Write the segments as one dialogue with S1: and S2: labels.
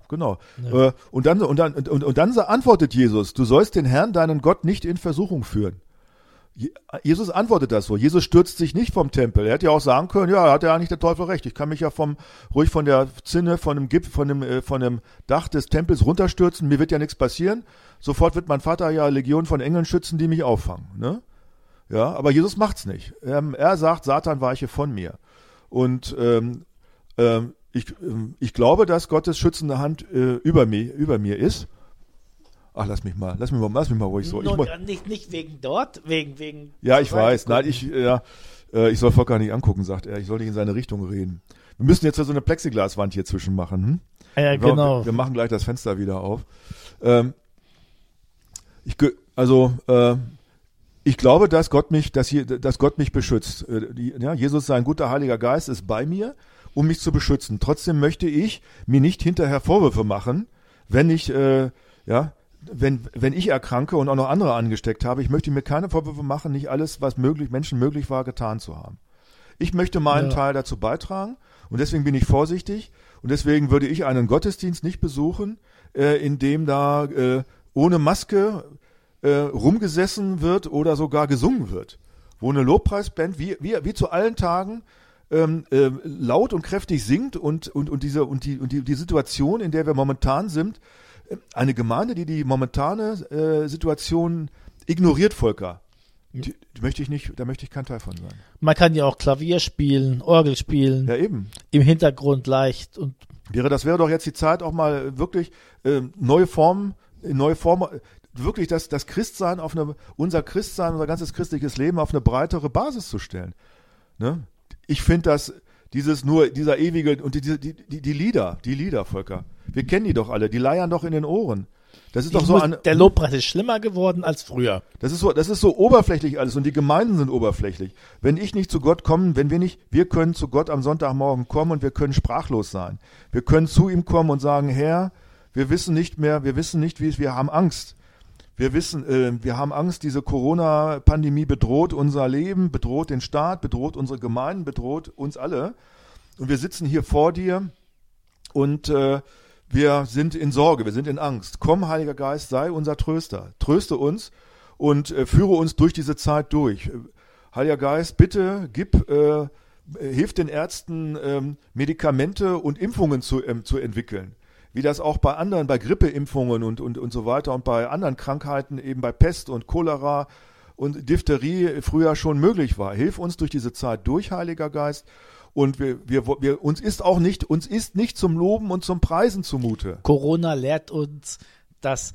S1: genau.
S2: Ja.
S1: Und dann antwortet Jesus, du sollst den Herrn, deinen Gott, nicht in Versuchung führen. Jesus antwortet das so. Jesus stürzt sich nicht vom Tempel. Er hätte ja auch sagen können, ja, hat ja eigentlich der Teufel recht. Ich kann mich ja ruhig von der Zinne, von dem Dach des Tempels runterstürzen. Mir wird ja nichts passieren. Sofort wird mein Vater ja Legionen von Engeln schützen, die mich auffangen. Ne? Ja, aber Jesus macht's nicht. Er sagt, Satan, weiche von mir. Und ich glaube, dass Gottes schützende Hand über mir ist. Ach, lass mich mal ruhig so.
S2: Nicht wegen dort, wegen.
S1: Ja, ich weiß. Nein, ich soll Volker nicht angucken, sagt er. Ich soll nicht in seine Richtung reden. Wir müssen jetzt so eine Plexiglaswand hier zwischen machen. Hm?
S2: Ja, genau.
S1: Wir machen gleich das Fenster wieder auf. Ich glaube, dass Gott mich beschützt. Jesus, sein guter Heiliger Geist, ist bei mir, um mich zu beschützen. Trotzdem möchte ich mir nicht hinterher Vorwürfe machen, wenn ich erkranke und auch noch andere angesteckt habe. Ich möchte mir keine Vorwürfe machen, nicht alles, was Menschen möglich war, getan zu haben. Ich möchte meinen Teil dazu beitragen und deswegen bin ich vorsichtig und deswegen würde ich einen Gottesdienst nicht besuchen, in dem da ohne Maske rumgesessen wird oder sogar gesungen wird. Wo eine Lobpreisband wie zu allen Tagen laut und kräftig singt und die Situation, in der wir momentan sind, eine Gemeinde, die momentane Situation ignoriert, Volker, da möchte ich kein Teil von sein.
S2: Man kann ja auch Klavier spielen, Orgel spielen.
S1: Ja, eben.
S2: Im Hintergrund leicht. Und
S1: das wäre doch jetzt die Zeit, auch mal wirklich neue Formen, wirklich das Christsein unser Christsein, unser ganzes christliches Leben auf eine breitere Basis zu stellen. Ne? Ich finde, dass dieser ewige, und die Lieder, Volker, wir kennen die doch alle, die leiern doch in den Ohren. Das ist doch so
S2: der Lobpreis ist schlimmer geworden als früher.
S1: Das ist so oberflächlich alles und die Gemeinden sind oberflächlich. Wenn ich nicht zu Gott komme, wir können zu Gott am Sonntagmorgen kommen und wir können sprachlos sein. Wir können zu ihm kommen und sagen, Herr, wir wissen nicht, wie es, wir haben Angst. Wir haben Angst, diese Corona-Pandemie bedroht unser Leben, bedroht den Staat, bedroht unsere Gemeinden, bedroht uns alle. Und wir sitzen hier vor dir und wir sind in Sorge, wir sind in Angst. Komm, Heiliger Geist, sei unser Tröster. Tröste uns und führe uns durch diese Zeit durch. Heiliger Geist, bitte hilf den Ärzten, Medikamente und Impfungen zu entwickeln. Wie das auch bei Grippeimpfungen und so weiter und bei anderen Krankheiten, eben bei Pest und Cholera und Diphtherie früher schon möglich war. Hilf uns durch diese Zeit durch, Heiliger Geist. Und uns ist nicht zum Loben und zum Preisen zumute.
S2: Corona lehrt uns, dass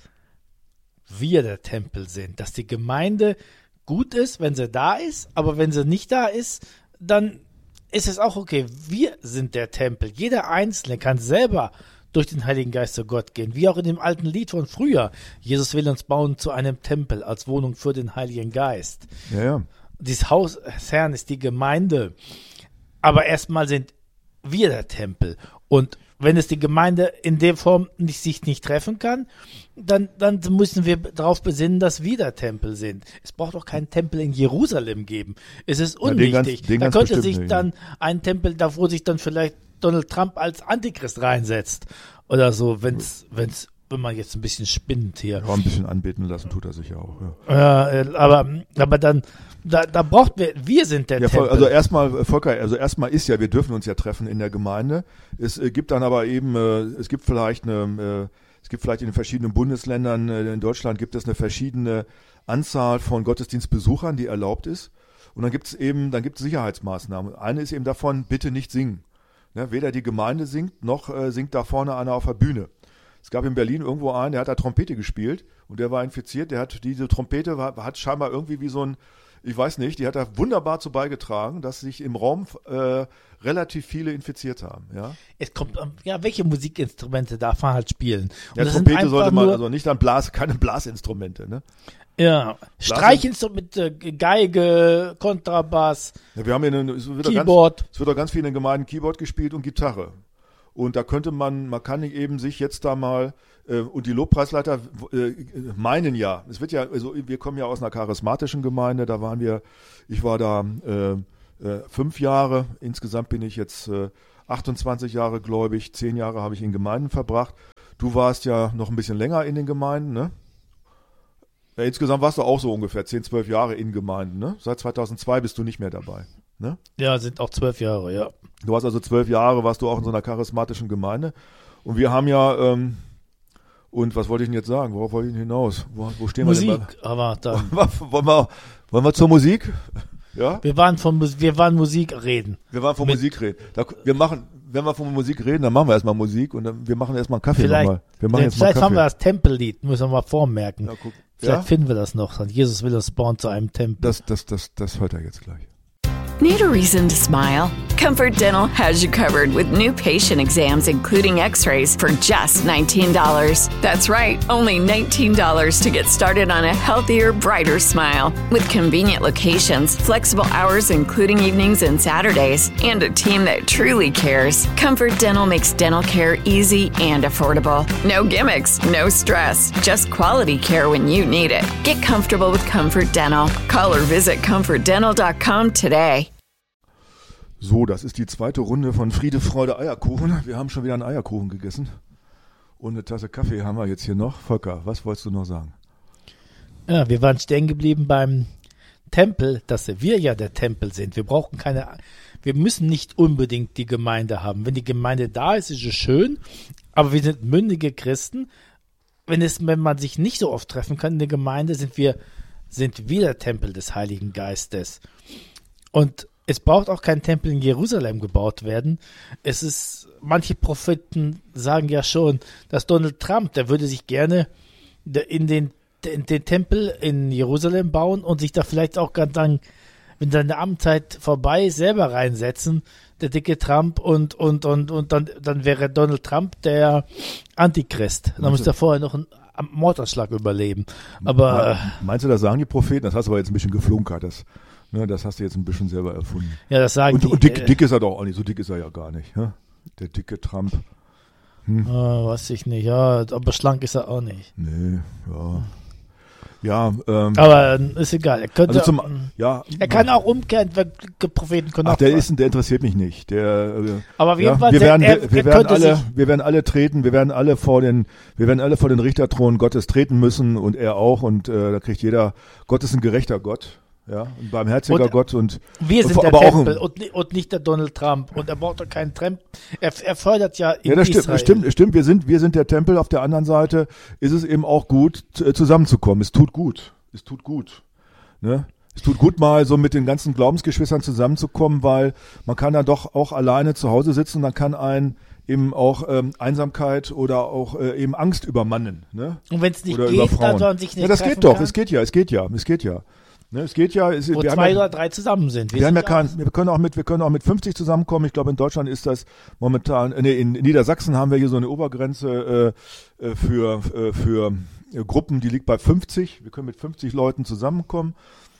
S2: wir der Tempel sind, dass die Gemeinde gut ist, wenn sie da ist, aber wenn sie nicht da ist, dann ist es auch okay. Wir sind der Tempel. Jeder Einzelne kann selber durch den Heiligen Geist zu Gott gehen, wie auch in dem alten Lied von früher. Jesus will uns bauen zu einem Tempel als Wohnung für den Heiligen Geist.
S1: Ja.
S2: Dieses Haus des Herrn ist die Gemeinde, aber erstmal sind wir der Tempel. Und wenn es die Gemeinde in der Form sich nicht treffen kann, dann müssen wir darauf besinnen, dass wir der Tempel sind. Es braucht auch keinen Tempel in Jerusalem geben. Es ist unwichtig. Da könnte sich dann ein Tempel, da wo sich dann vielleicht Donald Trump als Antichrist reinsetzt oder so, wenn man jetzt ein bisschen spinnt hier.
S1: Ja, ein bisschen anbeten lassen tut er sich auch.
S2: Ja. Aber dann, da braucht wir sind der Tempel.
S1: Also erstmal, Volker, ist ja, wir dürfen uns ja treffen in der Gemeinde. Es gibt dann aber eben, es gibt vielleicht in den verschiedenen Bundesländern, in Deutschland gibt es eine verschiedene Anzahl von Gottesdienstbesuchern, die erlaubt ist. Und dann gibt es Sicherheitsmaßnahmen. Eine ist eben davon, bitte nicht singen. Ne, weder die Gemeinde singt, noch singt da vorne einer auf der Bühne. Es gab in Berlin irgendwo einen, der hat da Trompete gespielt und der war infiziert. Diese Trompete hat scheinbar irgendwie wie so ein, ich weiß nicht, die hat da wunderbar zu beigetragen, dass sich im Raum relativ viele infiziert haben. Ja?
S2: Es kommt, welche Musikinstrumente darf man halt spielen? Und
S1: ja, Trompete sollte man, also nicht dann keine Blasinstrumente, ne?
S2: Ja, Streichinstrumente, Geige, Kontrabass,
S1: ja, wir haben
S2: Keyboard.
S1: Es wird auch ganz viel in den Gemeinden Keyboard gespielt und Gitarre. Und da könnte man kann eben sich jetzt da mal, und die Lobpreisleiter meinen ja, es wird ja, also wir kommen ja aus einer charismatischen Gemeinde, ich war da 5 Jahre, insgesamt bin ich jetzt 28 Jahre gläubig, 10 Jahre habe ich in Gemeinden verbracht. Du warst ja noch ein bisschen länger in den Gemeinden, ne? Ja, insgesamt warst du auch so ungefähr 10, 12 Jahre in Gemeinden, ne? Seit 2002 bist du nicht mehr dabei, ne?
S2: Ja, sind auch 12 Jahre, ja.
S1: Du warst also 12 Jahre, warst du auch in so einer charismatischen Gemeinde. Und wir haben ja, und was wollte ich denn jetzt sagen? Worauf wollte ich denn hinaus? Wo stehen
S2: Musik,
S1: wir denn?
S2: aber dann.
S1: Wollen wir zur Musik? Ja?
S2: Wir waren Musik reden.
S1: Wir waren von Musik reden. Wenn wir von Musik reden, dann machen wir erstmal Musik und dann, wir machen erstmal einen Kaffee nochmal.
S2: Vielleicht haben wir das Tempellied, müssen wir mal vormerken.
S1: Ja, guck.
S2: Vielleicht finden wir das noch. Jesus will uns bauen zu einem Tempel.
S1: Das hört er jetzt gleich.
S3: Need a reason to smile? Comfort Dental has you covered with new patient exams, including x-rays, for just $19. That's right, only $19 to get started on a healthier, brighter smile. With convenient locations, flexible hours including evenings and Saturdays, and a team that truly cares, Comfort Dental makes dental care easy and affordable. No gimmicks, no stress, just quality care when you need it. Get comfortable with Comfort Dental. Call or visit comfortdental.com today.
S1: So, das ist die zweite Runde von Friede, Freude, Eierkuchen. Wir haben schon wieder einen Eierkuchen gegessen. Und eine Tasse Kaffee haben wir jetzt hier noch. Volker, was wolltest du noch sagen?
S2: Ja, wir waren stehen geblieben beim Tempel, dass wir ja der Tempel sind. Wir müssen nicht unbedingt die Gemeinde haben. Wenn die Gemeinde da ist, ist es schön, aber wir sind mündige Christen. Wenn man sich nicht so oft treffen kann in der Gemeinde, sind wir der Tempel des Heiligen Geistes. Und es braucht auch kein Tempel in Jerusalem gebaut werden. Manche Propheten sagen ja schon, dass Donald Trump, der würde sich gerne in den Tempel in Jerusalem bauen und sich da vielleicht auch ganz dann, wenn seine Amtszeit vorbei ist, selber reinsetzen, der dicke Trump und dann wäre Donald Trump der Antichrist. Dann müsste er vorher noch einen Mordanschlag überleben. Aber
S1: meinst du, das sagen die Propheten? Das hast du aber jetzt ein bisschen geflunkert. Das hast du jetzt ein bisschen selber erfunden.
S2: Ja, das sagen die.
S1: Und dick ist er doch auch nicht. So dick ist er ja gar nicht. Ja? Der dicke Trump.
S2: Weiß ich nicht. Ja, aber schlank ist er auch nicht.
S1: Nee, ja. Ja,
S2: aber ist egal. Er könnte,
S1: er
S2: kann auch umkehren, wenn Propheten können.
S1: Ach, der interessiert mich nicht.
S2: Aber
S1: wir werden alle treten. Wir werden alle vor den Richterthron Gottes treten müssen und er auch. Und da kriegt jeder. Gott ist ein gerechter Gott. Ja, ein barmherziger Gott und
S2: wir sind der Tempel und nicht der Donald Trump und er braucht doch keinen Trump. Er fördert ja in Israel.
S1: Stimmt. Wir sind der Tempel. Auf der anderen Seite ist es eben auch gut, zusammenzukommen. Es tut gut. Ne? Es tut gut, mal so mit den ganzen Glaubensgeschwistern zusammenzukommen, weil man kann dann doch auch alleine zu Hause sitzen und dann kann einen eben auch Einsamkeit oder auch eben Angst übermannen. Ne?
S2: Und wenn es nicht geht, dann sollen sich nicht treffen.
S1: Ja, das geht doch. Es geht ja. Ne, es geht ja.
S2: Wo zwei oder drei zusammen sind.
S1: Wir können auch mit 50 zusammenkommen. Ich glaube, in Deutschland ist das momentan, in Niedersachsen haben wir hier so eine Obergrenze für Gruppen, die liegt bei 50. Wir können mit 50 Leuten zusammenkommen.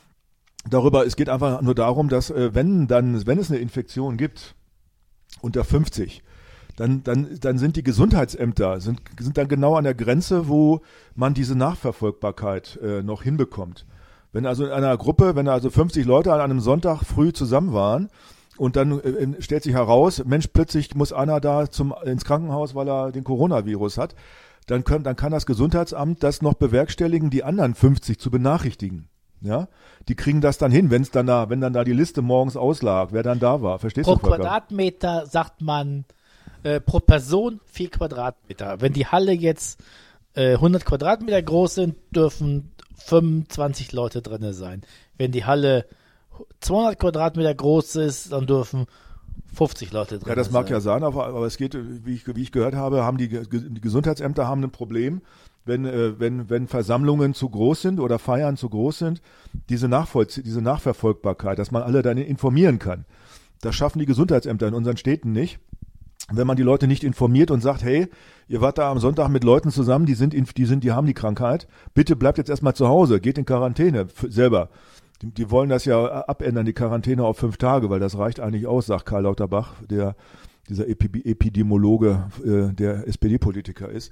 S1: Es geht einfach nur darum, dass wenn es eine Infektion gibt unter 50, dann sind die Gesundheitsämter sind dann genau an der Grenze, wo man diese Nachverfolgbarkeit noch hinbekommt. Wenn also 50 Leute an einem Sonntag früh zusammen waren und dann stellt sich heraus, Mensch, plötzlich muss einer da ins Krankenhaus, weil er den Coronavirus hat, dann kann das Gesundheitsamt das noch bewerkstelligen, die anderen 50 zu benachrichtigen. Ja, die kriegen das dann hin, wenn dann da die Liste morgens auslag, wer dann da war. Verstehst du?
S2: Pro Quadratmeter sagt man pro Person 4 Quadratmeter. Wenn die Halle jetzt 100 Quadratmeter groß sind, dürfen 25 Leute drin sein. Wenn die Halle 200 Quadratmeter groß ist, dann dürfen 50 Leute drin sein.
S1: Ja, das mag ja sein, aber es geht, wie ich gehört habe, haben die Gesundheitsämter haben ein Problem, wenn Versammlungen zu groß sind oder Feiern zu groß sind, diese Nachverfolgbarkeit, dass man alle dann informieren kann. Das schaffen die Gesundheitsämter in unseren Städten nicht. Wenn man die Leute nicht informiert und sagt, hey, ihr wart da am Sonntag mit Leuten zusammen, die haben die Krankheit, bitte bleibt jetzt erstmal zu Hause, geht in Quarantäne selber. Die wollen das ja abändern, die Quarantäne auf 5 Tage, weil das reicht eigentlich aus, sagt Karl Lauterbach, dieser Epidemiologe, der SPD-Politiker ist.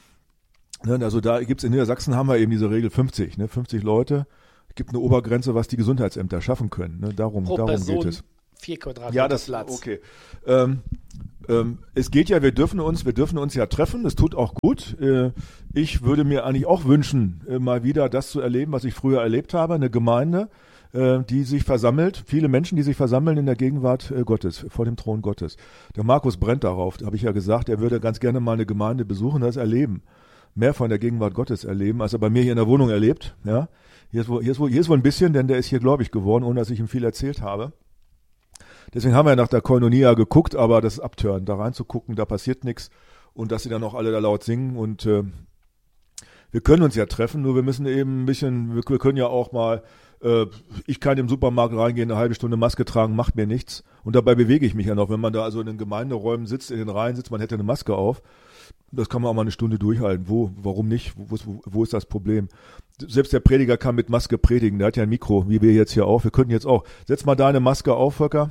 S1: Also da gibt's in Niedersachsen haben wir eben diese Regel 50, 50 Leute, gibt eine Obergrenze, was die Gesundheitsämter schaffen können. Darum geht es.
S2: 4 Quadratmeter
S1: Ja, das
S2: Platz.
S1: okay. Es geht ja, wir dürfen uns ja treffen, das tut auch gut. Ich würde mir eigentlich auch wünschen, mal wieder das zu erleben, was ich früher erlebt habe, eine Gemeinde, die sich versammelt, viele Menschen, die sich versammeln in der Gegenwart Gottes, vor dem Thron Gottes. Der Markus brennt darauf, habe ich ja gesagt, er würde ganz gerne mal eine Gemeinde besuchen, das erleben. Mehr von der Gegenwart Gottes erleben, als er bei mir hier in der Wohnung erlebt. Ja? Hier ist wohl ein bisschen, denn der ist hier gläubig geworden, ohne dass ich ihm viel erzählt habe. Deswegen haben wir nach der Koinonia geguckt, aber das ist abtören, da reinzugucken, da passiert nichts und dass sie dann auch alle da laut singen und wir können uns ja treffen, nur wir müssen eben ein bisschen, wir können ja auch mal, ich kann im Supermarkt reingehen, eine halbe Stunde Maske tragen, macht mir nichts und dabei bewege ich mich ja noch, wenn man da also in den Gemeinderäumen sitzt, in den Reihen sitzt, man hätte eine Maske auf, das kann man auch mal eine Stunde durchhalten, warum nicht, wo ist das Problem? Selbst der Prediger kann mit Maske predigen, der hat ja ein Mikro, wie wir jetzt hier auch, wir könnten jetzt auch, setz mal deine Maske auf, Volker.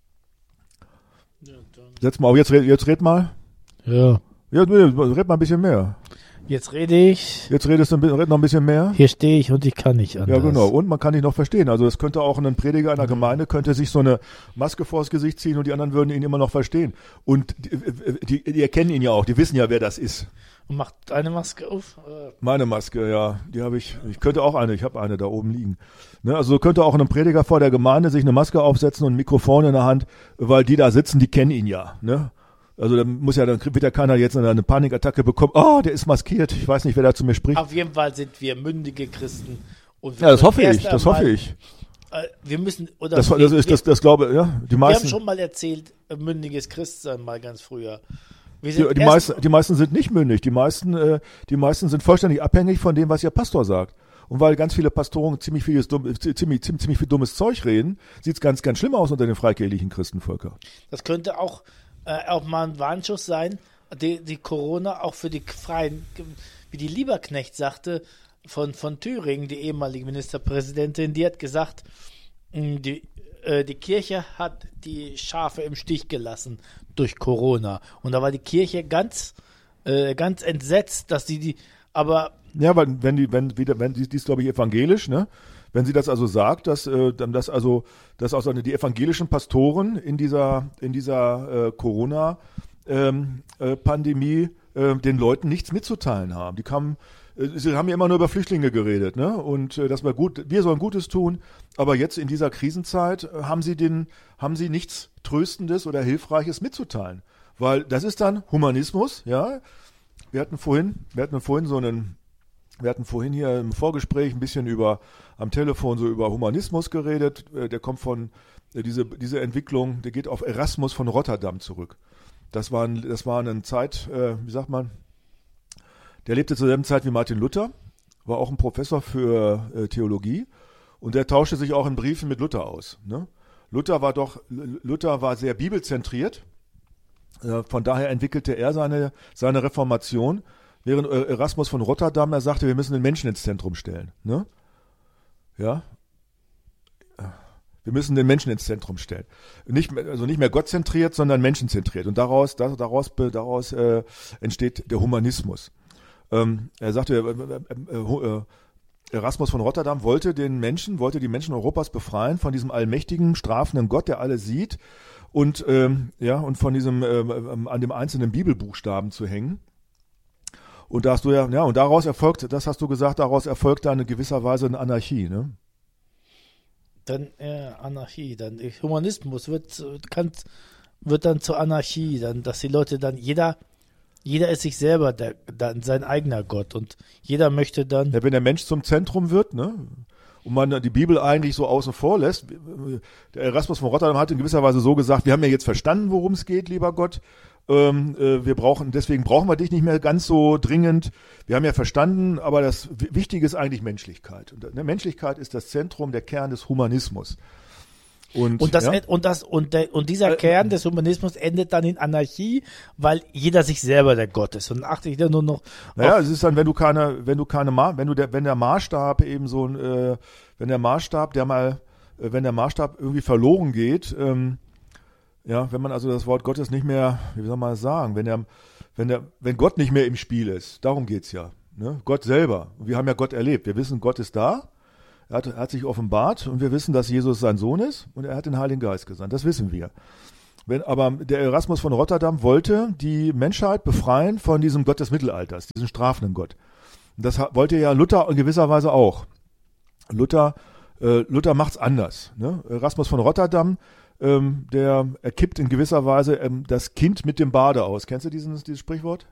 S1: Setz mal auf, jetzt red mal.
S2: Ja.
S1: Ja, red mal ein bisschen mehr.
S2: Jetzt rede ich.
S1: Jetzt red noch ein bisschen mehr.
S2: Hier stehe ich und ich kann nicht anders.
S1: Ja, genau. Und man kann dich noch verstehen. Also es könnte auch ein Prediger einer Gemeinde, könnte sich so eine Maske vors Gesicht ziehen und die anderen würden ihn immer noch verstehen. Und die erkennen ihn ja auch, die wissen ja, wer das ist.
S2: Und macht deine Maske auf?
S1: Meine Maske, ja, die habe ich. Ich könnte auch eine, ich habe eine da oben liegen. Ne, also könnte auch ein Prediger vor der Gemeinde sich eine Maske aufsetzen und ein Mikrofon in der Hand, weil die da sitzen, die kennen ihn ja. Ne? Also dann wird ja keiner jetzt eine Panikattacke bekommen. Oh, der ist maskiert. Ich weiß nicht, wer da zu mir spricht.
S2: Auf jeden Fall sind wir mündige Christen. Und
S1: ja, das hoffe ich.
S2: Wir müssen, oder
S1: das glaube, ja, die meisten.
S2: Wir haben schon mal erzählt, mündiges Christsein mal ganz früher.
S1: Die meisten sind nicht mündig. Die meisten sind vollständig abhängig von dem, was ihr Pastor sagt. Und weil ganz viele Pastoren ziemlich viel dummes Zeug reden, sieht es ganz, ganz schlimm aus unter den freikirchlichen Christen, Volker.
S2: Das könnte auch mal ein Warnschuss sein, die Corona auch für die Freien, wie die Lieberknecht sagte, von Thüringen, die ehemalige Ministerpräsidentin, die hat gesagt, die Kirche hat die Schafe im Stich gelassen durch Corona. Und da war die Kirche ganz entsetzt, dass aber
S1: ja, weil wenn die ist, glaube ich, evangelisch, ne? Wenn sie das also sagt, dass auch die evangelischen Pastoren in dieser Corona Pandemie den Leuten nichts mitzuteilen haben. Sie haben ja immer nur über Flüchtlinge geredet, ne? Und das war gut, wir sollen Gutes tun, aber jetzt in dieser Krisenzeit haben sie nichts Tröstendes oder Hilfreiches mitzuteilen. Weil das ist dann Humanismus, ja. Wir hatten vorhin hier im Vorgespräch ein bisschen am Telefon so über Humanismus geredet. Der kommt von diese Entwicklung, der geht auf Erasmus von Rotterdam zurück. Das war eine Zeit, wie sagt man, der lebte zur selben Zeit wie Martin Luther, war auch ein Professor für Theologie und der tauschte sich auch in Briefen mit Luther aus. Ne? Luther war sehr bibelzentriert, von daher entwickelte er seine Reformation, während Erasmus von Rotterdam, er sagte, wir müssen den Menschen ins Zentrum stellen. Ne? Ja? Wir müssen den Menschen ins Zentrum stellen. Nicht mehr gottzentriert, sondern menschenzentriert. Und daraus entsteht der Humanismus. Er sagte, Erasmus von Rotterdam wollte die Menschen Europas befreien von diesem allmächtigen, strafenden Gott, der alles sieht und von diesem an dem einzelnen Bibelbuchstaben zu hängen. Und da hast du und daraus erfolgt, das hast du gesagt, daraus erfolgt dann in gewisser Weise eine Anarchie, ne?
S2: Dann Anarchie, dann Humanismus wird dann zur Anarchie, dann, dass die Leute dann jeder ist sich selber dann sein eigener Gott und jeder möchte dann.
S1: Ja, wenn der Mensch zum Zentrum wird, ne? Und man die Bibel eigentlich so außen vor lässt. Der Erasmus von Rotterdam hat in gewisser Weise so gesagt, wir haben ja jetzt verstanden, worum es geht, lieber Gott. Deswegen brauchen wir dich nicht mehr ganz so dringend. Wir haben ja verstanden, aber das Wichtige ist eigentlich Menschlichkeit. Und Menschlichkeit ist das Zentrum, der Kern des Humanismus. Und dieser Kern des Humanismus endet dann in Anarchie, weil jeder sich selber der Gott ist. Und achte ich dann nur noch. Naja, es ist dann, wenn der Maßstab eben so wenn der Maßstab irgendwie verloren geht, wenn man also das Wort Gottes nicht mehr, wie soll man das sagen, wenn Gott nicht mehr im Spiel ist, darum geht's ja. Ne? Gott selber. Wir haben ja Gott erlebt. Wir wissen, Gott ist da. Er hat sich offenbart und wir wissen, dass Jesus sein Sohn ist und er hat den Heiligen Geist gesandt. Das wissen wir. Aber der Erasmus von Rotterdam wollte die Menschheit befreien von diesem Gott des Mittelalters, diesen strafenden Gott. Und das wollte ja Luther in gewisser Weise auch. Luther macht's anders. Ne? Erasmus von Rotterdam, er kippt in gewisser Weise das Kind mit dem Bade aus. Kennst du dieses Sprichwort?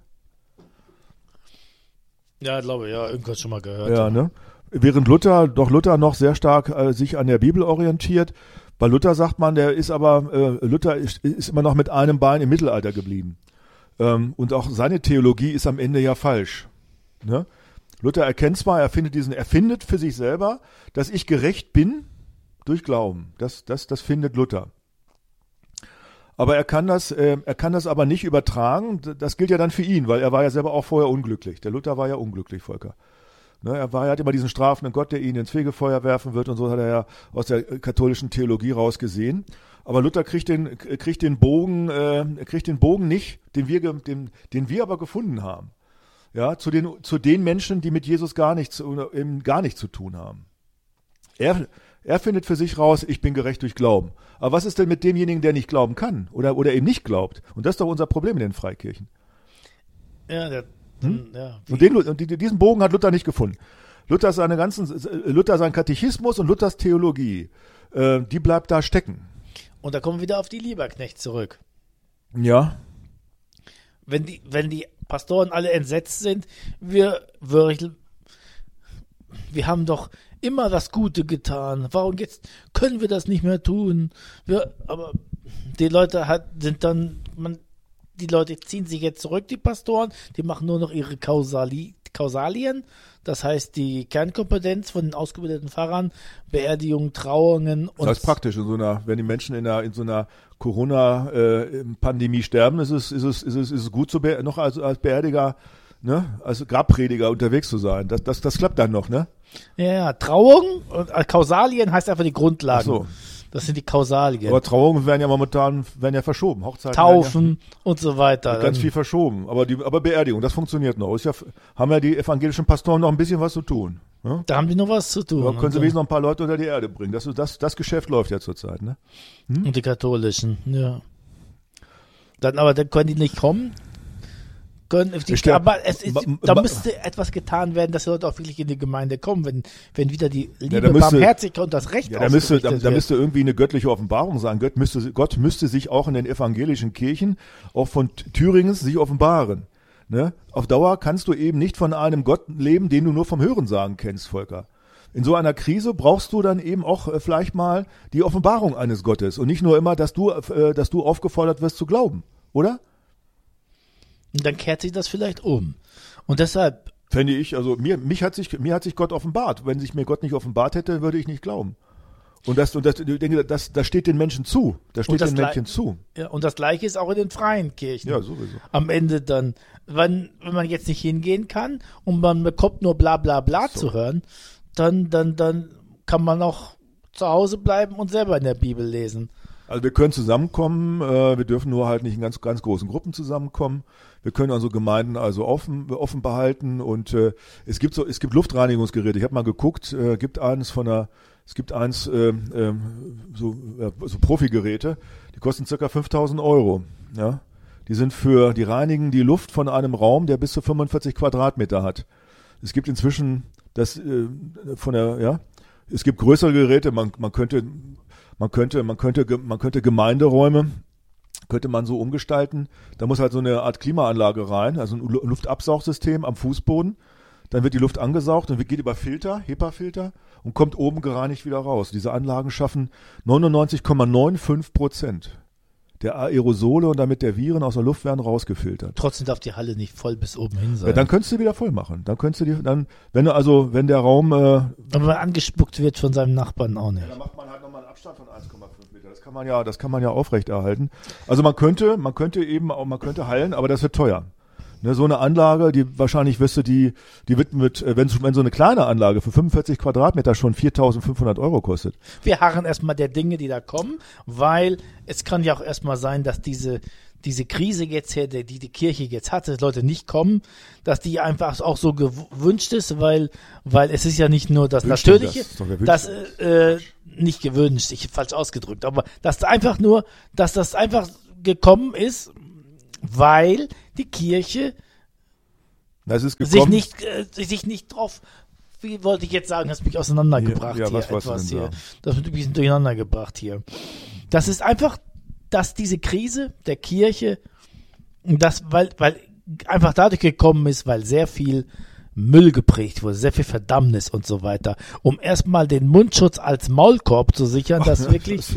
S2: Ja, ich glaube, ja, irgendwas schon mal gehört.
S1: Ja, ne? Während Luther noch sehr stark sich an der Bibel orientiert. Bei Luther sagt man, Luther ist immer noch mit einem Bein im Mittelalter geblieben. Und auch seine Theologie ist am Ende ja falsch. Ne? Luther erkennt zwar, er findet für sich selber, dass ich gerecht bin durch Glauben. Das findet Luther. Aber er kann das aber nicht übertragen. Das gilt ja dann für ihn, weil er war ja selber auch vorher unglücklich. Der Luther war ja unglücklich, Volker. Ne, er hat immer diesen strafenden Gott, der ihn ins Fegefeuer werfen wird und so hat er ja aus der katholischen Theologie rausgesehen. Aber Luther kriegt den Bogen nicht, den wir aber gefunden haben. Ja, zu den Menschen, die mit Jesus gar nichts zu tun haben. Er findet für sich raus, ich bin gerecht durch Glauben. Aber was ist denn mit demjenigen, der nicht glauben kann oder eben nicht glaubt? Und das ist doch unser Problem in den Freikirchen.
S2: Ja, ja.
S1: Und diesen Bogen hat Luther nicht gefunden. Luther sein Katechismus und Luthers Theologie, die bleibt da stecken.
S2: Und da kommen wir wieder auf die Lieberknecht zurück.
S1: Ja.
S2: Wenn die Pastoren alle entsetzt sind, wir haben doch immer das Gute getan. Warum jetzt können wir das nicht mehr tun? Aber die Leute die Leute ziehen sich jetzt zurück, die Pastoren, die machen nur noch ihre Kausalien, das heißt die Kernkompetenz von den ausgebildeten Pfarrern, Beerdigungen, Trauungen. Und
S1: das ist praktisch, wenn die Menschen in so einer Corona-Pandemie sterben, ist es gut, noch als Beerdiger, ne, als Grabprediger unterwegs zu sein. Das klappt dann noch, ne?
S2: Ja, Trauung und Kausalien heißt einfach die Grundlagen.
S1: Ach so.
S2: Das sind die Kausalien.
S1: Aber Trauungen werden ja verschoben. Hochzeiten
S2: Taufen und so weiter.
S1: Ganz viel verschoben. Aber Beerdigung, das funktioniert noch. Haben ja die evangelischen Pastoren noch ein bisschen was zu tun. Ja?
S2: Da haben die noch was zu tun.
S1: Da können sie wenigstens noch ein paar Leute unter die Erde bringen. Das Geschäft läuft ja zurzeit, ne?
S2: Und die katholischen, ja. Dann können die nicht kommen. Aber da müsste etwas getan werden, dass die Leute auch wirklich in die Gemeinde kommen, wenn wieder die Liebe, Barmherzigkeit und das Recht
S1: wird. Da müsste irgendwie eine göttliche Offenbarung sein. Gott müsste sich auch in den evangelischen Kirchen, auch von Thüringen, sich offenbaren. Ne? Auf Dauer kannst du eben nicht von einem Gott leben, den du nur vom Hörensagen kennst, Volker. In so einer Krise brauchst du dann eben auch vielleicht mal die Offenbarung eines Gottes und nicht nur immer, dass du aufgefordert wirst zu glauben, oder?
S2: Und dann kehrt sich das vielleicht um. Und deshalb.
S1: Fände ich, also mir hat sich Gott offenbart. Wenn sich mir Gott nicht offenbart hätte, würde ich nicht glauben. Und ich denke, das steht den Menschen zu. Das steht den Menschen zu.
S2: Ja, und das Gleiche ist auch in den freien Kirchen.
S1: Ja, sowieso.
S2: Am Ende dann, wenn man jetzt nicht hingehen kann und man bekommt nur bla bla bla zu hören, dann kann man auch zu Hause bleiben und selber in der Bibel lesen.
S1: Also wir können zusammenkommen, wir dürfen nur halt nicht in ganz, ganz großen Gruppen zusammenkommen. Wir können unsere Gemeinden also offen behalten und es gibt Luftreinigungsgeräte. Ich habe mal geguckt, so Profigeräte, die kosten ca. 5.000 €. Ja? Die reinigen die Luft von einem Raum, der bis zu 45 Quadratmeter hat. Es gibt inzwischen es gibt größere Geräte, man könnte Gemeinderäume könnte man so umgestalten. Da muss halt so eine Art Klimaanlage rein, also ein Luftabsaugsystem am Fußboden. Dann wird die Luft angesaugt und geht über HEPA-Filter und kommt oben gereinigt wieder raus. Diese Anlagen schaffen 99,95% der Aerosole und damit der Viren aus der Luft werden rausgefiltert.
S2: Trotzdem darf die Halle nicht voll bis oben hin sein.
S1: Ja, dann könntest du wieder voll machen. Wenn der Raum
S2: aber wenn man angespuckt wird von seinem Nachbarn auch nicht.
S1: Ja, dann macht man halt nochmal einen Abstand von 1,5 Meter. Das kann man ja aufrechterhalten. Also man könnte heilen, aber das wird teuer. Ne, so eine Anlage, die wahrscheinlich die wird wenn so eine kleine Anlage für 45 Quadratmeter schon 4.500 € kostet.
S2: Wir harren erstmal der Dinge, die da kommen, weil es kann ja auch erstmal sein, dass diese diese Krise jetzt her, die Kirche jetzt hat, dass Leute nicht kommen, dass die einfach auch so gewünscht ist, weil es ist ja nicht nur das Natürliche, das nicht gewünscht, ich falsch ausgedrückt, aber dass das einfach gekommen ist, weil die Kirche sich nicht drauf, wie wollte ich jetzt sagen, hast mich auseinandergebracht hier. Das wird ein bisschen durcheinander gebracht hier. Das ist einfach, dass diese Krise der Kirche, weil einfach dadurch gekommen ist, weil sehr viel Müll geprägt wurde, sehr viel Verdammnis und so weiter, um erstmal den Mundschutz als Maulkorb zu sichern, dass wirklich,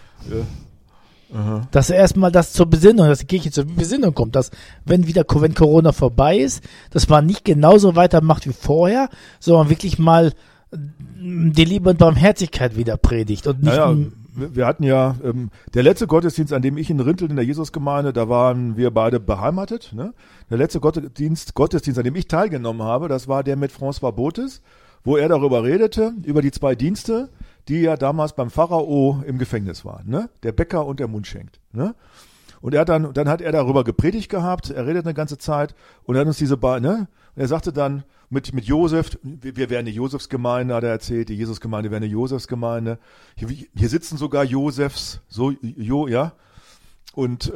S2: dass erstmal das zur Besinnung, dass die Kirche zur Besinnung kommt, dass wenn Corona vorbei ist, dass man nicht genauso weitermacht wie vorher, sondern wirklich mal die Liebe und Barmherzigkeit wieder predigt und nicht
S1: wir hatten ja, der letzte Gottesdienst, an dem ich in Rinteln in der Jesusgemeinde, da waren wir beide beheimatet. Ne? Der letzte Gottesdienst, an dem ich teilgenommen habe, das war der mit François Botes, wo er darüber redete, über die 2 Dienste, die ja damals beim Pharao im Gefängnis waren. Ne? Der Bäcker und der Mundschenk. Ne? Und dann hat er darüber gepredigt gehabt, er redet eine ganze Zeit und er hat uns diese beiden, ne? Und er sagte dann mit Josef, wir wären eine Josefsgemeinde, hat er erzählt, die Jesusgemeinde wäre eine Josefsgemeinde. Hier sitzen sogar Josefs, ja. Und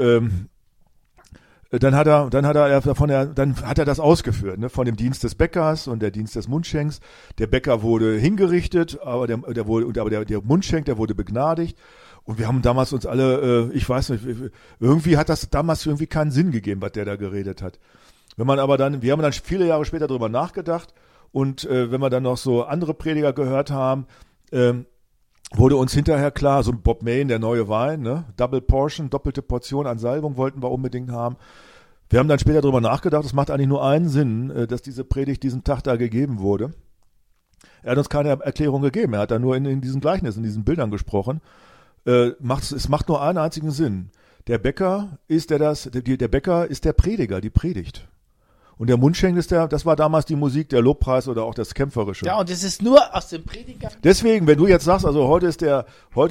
S1: dann hat er das ausgeführt, ne, von dem Dienst des Bäckers und der Dienst des Mundschenks. Der Bäcker wurde hingerichtet, aber der Mundschenk, der wurde begnadigt. Und wir haben damals uns alle, ich weiß nicht, irgendwie hat das damals irgendwie keinen Sinn gegeben, was der da geredet hat. Wir haben dann viele Jahre später drüber nachgedacht und wenn wir dann noch so andere Prediger gehört haben, wurde uns hinterher klar, so ein Bob Mayne, der neue Wein, ne? Double Portion, doppelte Portion an Salbung wollten wir unbedingt haben. Wir haben dann später drüber nachgedacht, es macht eigentlich nur einen Sinn, dass diese Predigt diesen Tag da gegeben wurde. Er hat uns keine Erklärung gegeben, er hat da nur in diesen Gleichnissen, in diesen Bildern gesprochen. Es macht nur einen einzigen Sinn. Der Bäcker ist der Prediger, die Predigt. Und der Mundschenk das war damals die Musik, der Lobpreis oder auch das Kämpferische.
S2: Ja, und es ist nur aus dem Prediger.
S1: Deswegen, wenn du jetzt sagst, also heute ist der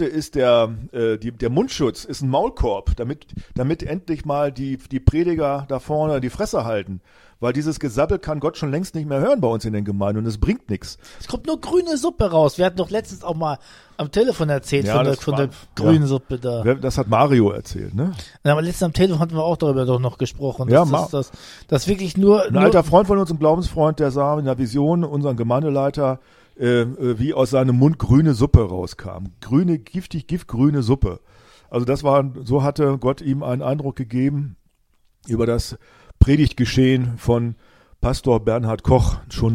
S1: Mundschutz ist ein Maulkorb, damit endlich mal die Prediger da vorne die Fresse halten. Weil dieses Gesabbel kann Gott schon längst nicht mehr hören bei uns in den Gemeinden und es bringt nichts.
S2: Es kommt nur grüne Suppe raus. Wir hatten doch letztens auch mal am Telefon erzählt von der grünen Suppe da.
S1: Das hat Mario erzählt, ne?
S2: Ja, aber letztens am Telefon hatten wir auch darüber doch noch gesprochen. Das wirklich nur...
S1: Ein alter Freund von uns, ein Glaubensfreund, der sah in der Vision unseren Gemeindeleiter, wie aus seinem Mund grüne Suppe rauskam. Giftgrüne Suppe. Also so hatte Gott ihm einen Eindruck gegeben über das Predigtgeschehen von Pastor Bernhard Koch, schon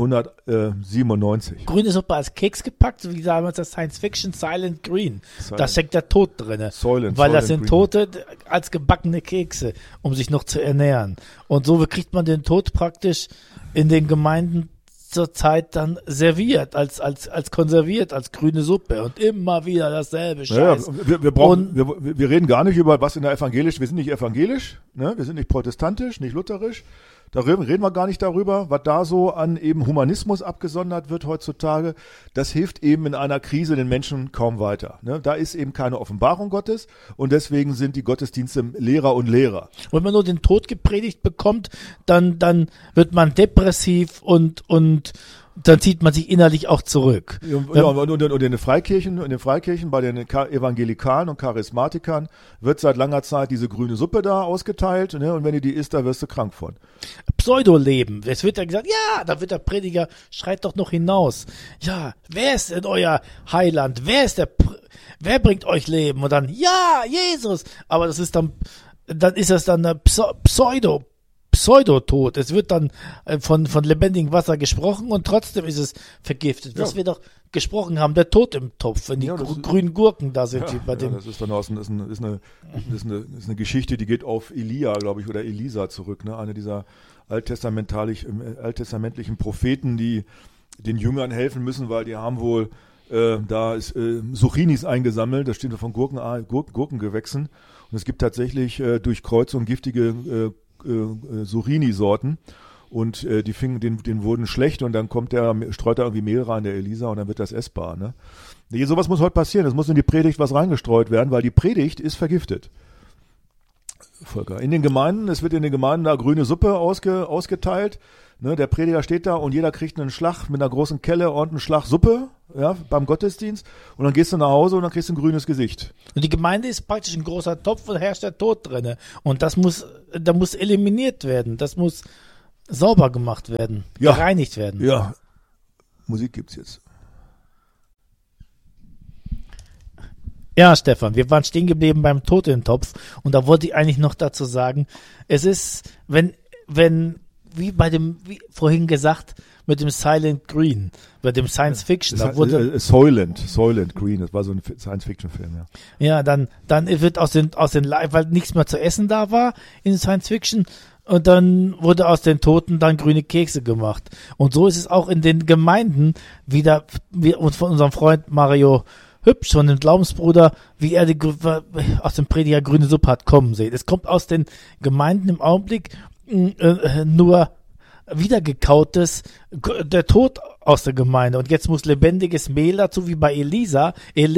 S1: 1997.
S2: Grüne Suppe als Keks gepackt, so wie damals das Science-Fiction Silent Green. Da steckt der Tod drin. Weil das sind Tote als gebackene Kekse, um sich noch zu ernähren. Und so kriegt man den Tod praktisch in den Gemeinden zur Zeit dann serviert, als konserviert, als grüne Suppe und immer wieder dasselbe Scheiß.
S1: Ja, wir reden gar nicht über was in der wir sind nicht evangelisch, ne? Wir sind nicht protestantisch, nicht lutherisch. Da reden wir gar nicht darüber, was da so an eben Humanismus abgesondert wird heutzutage. Das hilft eben in einer Krise den Menschen kaum weiter. Ne? Da ist eben keine Offenbarung Gottes und deswegen sind die Gottesdienste Lehrer und Lehrer.
S2: Wenn man nur den Tod gepredigt bekommt, dann wird man depressiv und dann zieht man sich innerlich auch zurück.
S1: Ja, und in den Freikirchen, bei den Evangelikalen und Charismatikern wird seit langer Zeit diese grüne Suppe da ausgeteilt, ne? Und wenn du die isst, da wirst du krank von.
S2: Pseudoleben. Es wird ja gesagt, ja, da wird der Prediger, schreit doch noch hinaus. Ja, wer ist denn euer Heiland? Wer bringt euch Leben? Und dann, ja, Jesus. Aber das ist dann ist das dann eine Pseudotod. Es wird dann von lebendigem Wasser gesprochen und trotzdem ist es vergiftet. Was wir doch gesprochen haben, der Tod im Topf, wenn die grünen Gurken da sind.
S1: Das ist dann ist eine Geschichte, die geht auf Elia, glaube ich, oder Elisa zurück. Ne? Eine dieser alttestamentlichen Propheten, die den Jüngern helfen müssen, weil die haben wohl Zucchinis eingesammelt, das steht von Gurkengewächsen. Und es gibt tatsächlich durch Kreuzung giftige Zucchini-Sorten und denen wurden schlecht und dann streut er irgendwie Mehl rein, der Elisa, und dann wird das essbar. Ne? Nee, sowas muss heute passieren. Es muss in die Predigt was reingestreut werden, weil die Predigt ist vergiftet. Volker. Es wird in den Gemeinden da grüne Suppe ausgeteilt. Ne, der Prediger steht da und jeder kriegt einen Schlag mit einer großen Kelle und einen Schlag Suppe, ja, beim Gottesdienst. Und dann gehst du nach Hause und dann kriegst du ein grünes Gesicht.
S2: Und die Gemeinde ist praktisch ein großer Topf und herrscht der Tod drinne. Und da muss eliminiert werden. Das muss sauber gemacht werden, gereinigt werden.
S1: Ja, Musik gibt's jetzt.
S2: Ja, Stefan, wir waren stehen geblieben beim Tod im Topf. Und da wollte ich eigentlich noch dazu sagen, es ist, wenn wie vorhin gesagt, mit dem Silent Green, bei dem Science Fiction. Da wurde
S1: Soylent Green, das war so ein Science-Fiction-Film, ja.
S2: Ja, dann wird aus den weil nichts mehr zu essen da war in Science Fiction, und dann wurde aus den Toten dann grüne Kekse gemacht. Und so ist es auch in den Gemeinden wieder, wie uns von unserem Freund Mario Hübsch, von dem Glaubensbruder, wie er aus dem Prediger grüne Suppe hat kommen sehen. Es kommt aus den Gemeinden im Augenblick nur wiedergekautes, der Tod aus der Gemeinde. Und jetzt muss lebendiges Mehl dazu, wie bei Elisha,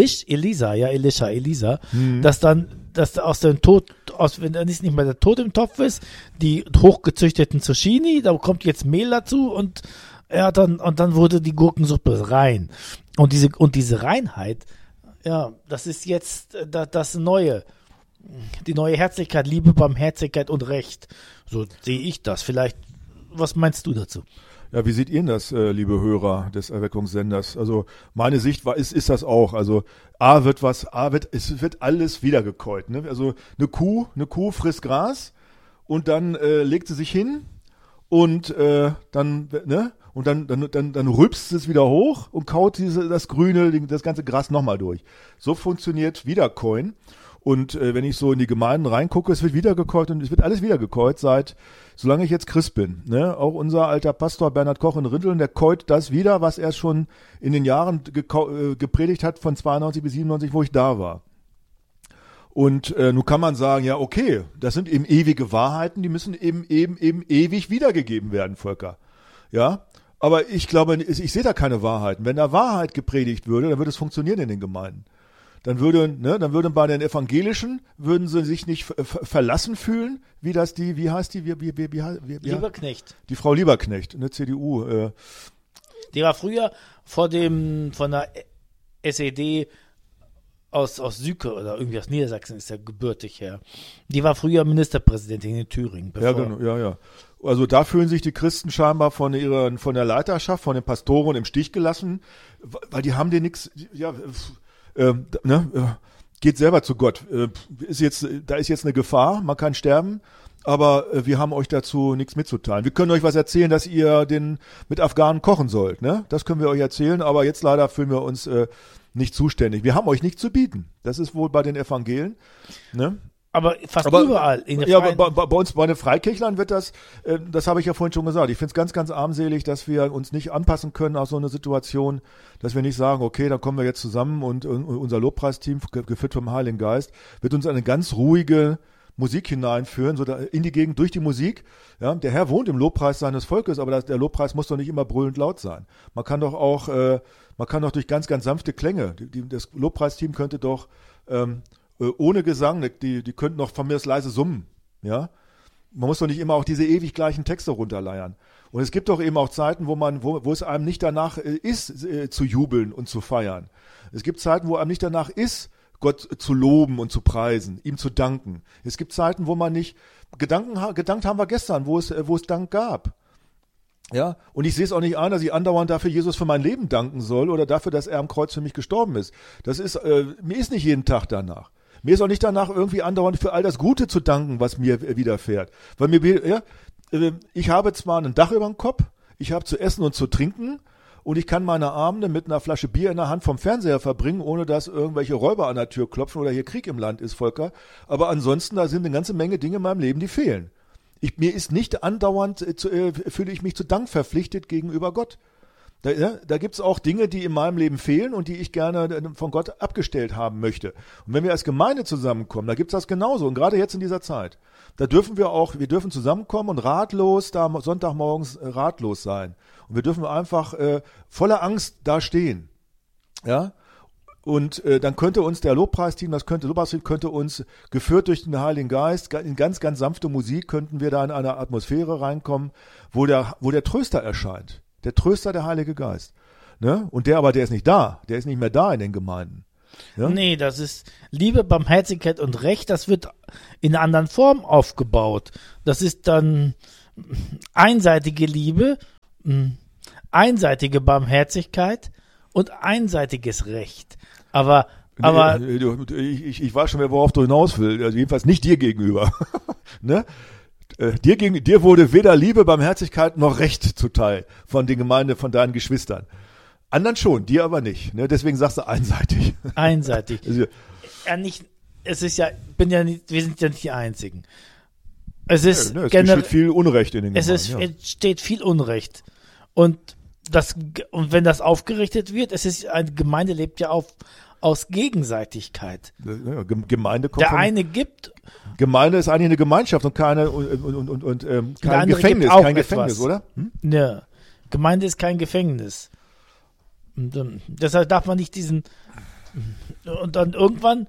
S2: dass aus dem Tod, wenn da nicht mehr der Tod im Topf ist, die hochgezüchteten Zucchini, da kommt jetzt Mehl dazu und dann wurde die Gurkensuppe rein. Und diese Reinheit, ja, das ist jetzt das Neue. Die neue Herzlichkeit, Liebe, Barmherzigkeit und Recht. So sehe ich das. Vielleicht, was meinst du dazu?
S1: Ja, wie seht ihr das, liebe Hörer des Erweckungssenders? Also meine Sicht ist das auch. Also es wird alles wiedergekäut. Ne? Also eine Kuh frisst Gras und dann legt sie sich hin und dann rülpst es wieder hoch und kaut das Grüne, das ganze Gras nochmal durch. So funktioniert Wiederkäuen. Und wenn ich so in die Gemeinden reingucke, es wird wiedergekäut und es wird alles wiedergekäut solange ich jetzt Christ bin. Ne? Auch unser alter Pastor Bernhard Koch in Rinteln, der käut das wieder, was er schon in den Jahren gepredigt hat von 92 bis 97, wo ich da war. Und nun kann man sagen, ja okay, das sind eben ewige Wahrheiten, die müssen eben ewig wiedergegeben werden, Volker. Ja, aber ich glaube, ich sehe da keine Wahrheiten. Wenn da Wahrheit gepredigt würde, dann würde es funktionieren in den Gemeinden. Dann würde bei den Evangelischen, würden sie sich nicht verlassen fühlen, wie heißt die?
S2: Lieberknecht.
S1: Die Frau Lieberknecht, eine CDU.
S2: Die war früher von der SED aus Süke oder irgendwie aus Niedersachsen, ist ja gebürtig her. Die war früher Ministerpräsidentin in Thüringen.
S1: Ja, genau, ja. Also da fühlen sich die Christen scheinbar von der Leiterschaft, von den Pastoren im Stich gelassen, weil die haben dir nichts, geht selber zu Gott. Da ist jetzt eine Gefahr, man kann sterben, aber wir haben euch dazu nichts mitzuteilen. Wir können euch was erzählen, dass ihr mit Afghanen kochen sollt. Ne? Das können wir euch erzählen, aber jetzt leider fühlen wir uns nicht zuständig. Wir haben euch nichts zu bieten. Das ist wohl bei den Evangelien. Ne?
S2: Aber überall.
S1: Bei uns, bei den Freikirchlern wird das habe ich ja vorhin schon gesagt, ich finde es ganz, ganz armselig, dass wir uns nicht anpassen können auf so eine Situation, dass wir nicht sagen, okay, dann kommen wir jetzt zusammen und unser Lobpreisteam, geführt vom Heiligen Geist, wird uns eine ganz ruhige Musik hineinführen, so in die Gegend durch die Musik. Ja, der Herr wohnt im Lobpreis seines Volkes, aber der Lobpreis muss doch nicht immer brüllend laut sein. Man kann doch durch ganz, ganz sanfte Klänge, das Lobpreisteam könnte doch ohne Gesang, die könnten noch von mir das leise summen, ja. Man muss doch nicht immer auch diese ewig gleichen Texte runterleiern. Und es gibt doch eben auch Zeiten, wo es einem nicht danach ist, zu jubeln und zu feiern. Es gibt Zeiten, wo einem nicht danach ist, Gott zu loben und zu preisen, ihm zu danken. Es gibt Zeiten, wo man nicht, gedankt haben wir gestern, wo es Dank gab. Ja, und ich sehe es auch nicht ein, dass ich andauernd dafür Jesus für mein Leben danken soll oder dafür, dass er am Kreuz für mich gestorben ist. Mir ist nicht jeden Tag danach. Mir ist auch nicht danach irgendwie andauernd für all das Gute zu danken, was mir widerfährt. Weil ich habe zwar ein Dach über dem Kopf, ich habe zu essen und zu trinken und ich kann meine Abende mit einer Flasche Bier in der Hand vom Fernseher verbringen, ohne dass irgendwelche Räuber an der Tür klopfen oder hier Krieg im Land ist, Volker. Aber ansonsten, da sind eine ganze Menge Dinge in meinem Leben, die fehlen. Mir ist nicht andauernd, fühle ich mich zu Dank verpflichtet gegenüber Gott. Da gibt's auch Dinge, die in meinem Leben fehlen und die ich gerne von Gott abgestellt haben möchte. Und wenn wir als Gemeinde zusammenkommen, da gibt's das genauso. Und gerade jetzt in dieser Zeit, wir dürfen zusammenkommen und da Sonntagmorgens ratlos sein. Und wir dürfen einfach voller Angst da stehen. Ja? Und dann könnte uns der Lobpreisteam, könnte uns, geführt durch den Heiligen Geist, in ganz, ganz sanfte Musik, könnten wir da in eine Atmosphäre reinkommen, wo der Tröster erscheint. Der Tröster, der Heilige Geist. Ne? Und der ist nicht da. Der ist nicht mehr da in den Gemeinden. Ja?
S2: Nee, das ist Liebe, Barmherzigkeit und Recht, das wird in einer anderen Form aufgebaut. Das ist dann einseitige Liebe, einseitige Barmherzigkeit und einseitiges Recht. Aber
S1: ich weiß schon, worauf du hinaus willst. Also jedenfalls nicht dir gegenüber. Ne? Dir wurde weder Liebe, Barmherzigkeit noch Recht zuteil von deinen Geschwistern. Anderen schon, dir aber nicht. Ne? Deswegen sagst du einseitig.
S2: Einseitig.
S1: Also,
S2: wir sind ja nicht die Einzigen. Es
S1: besteht viel Unrecht in den Gemeinden.
S2: Es entsteht viel Unrecht. Und wenn das aufgerichtet wird, eine Gemeinde lebt ja aus Gegenseitigkeit.
S1: Ja, Gemeinde kommt
S2: der eine gibt.
S1: Gemeinde ist eigentlich eine Gemeinschaft und kein Gefängnis, oder?
S2: Ja, Gemeinde ist kein Gefängnis. Und deshalb darf man nicht und dann irgendwann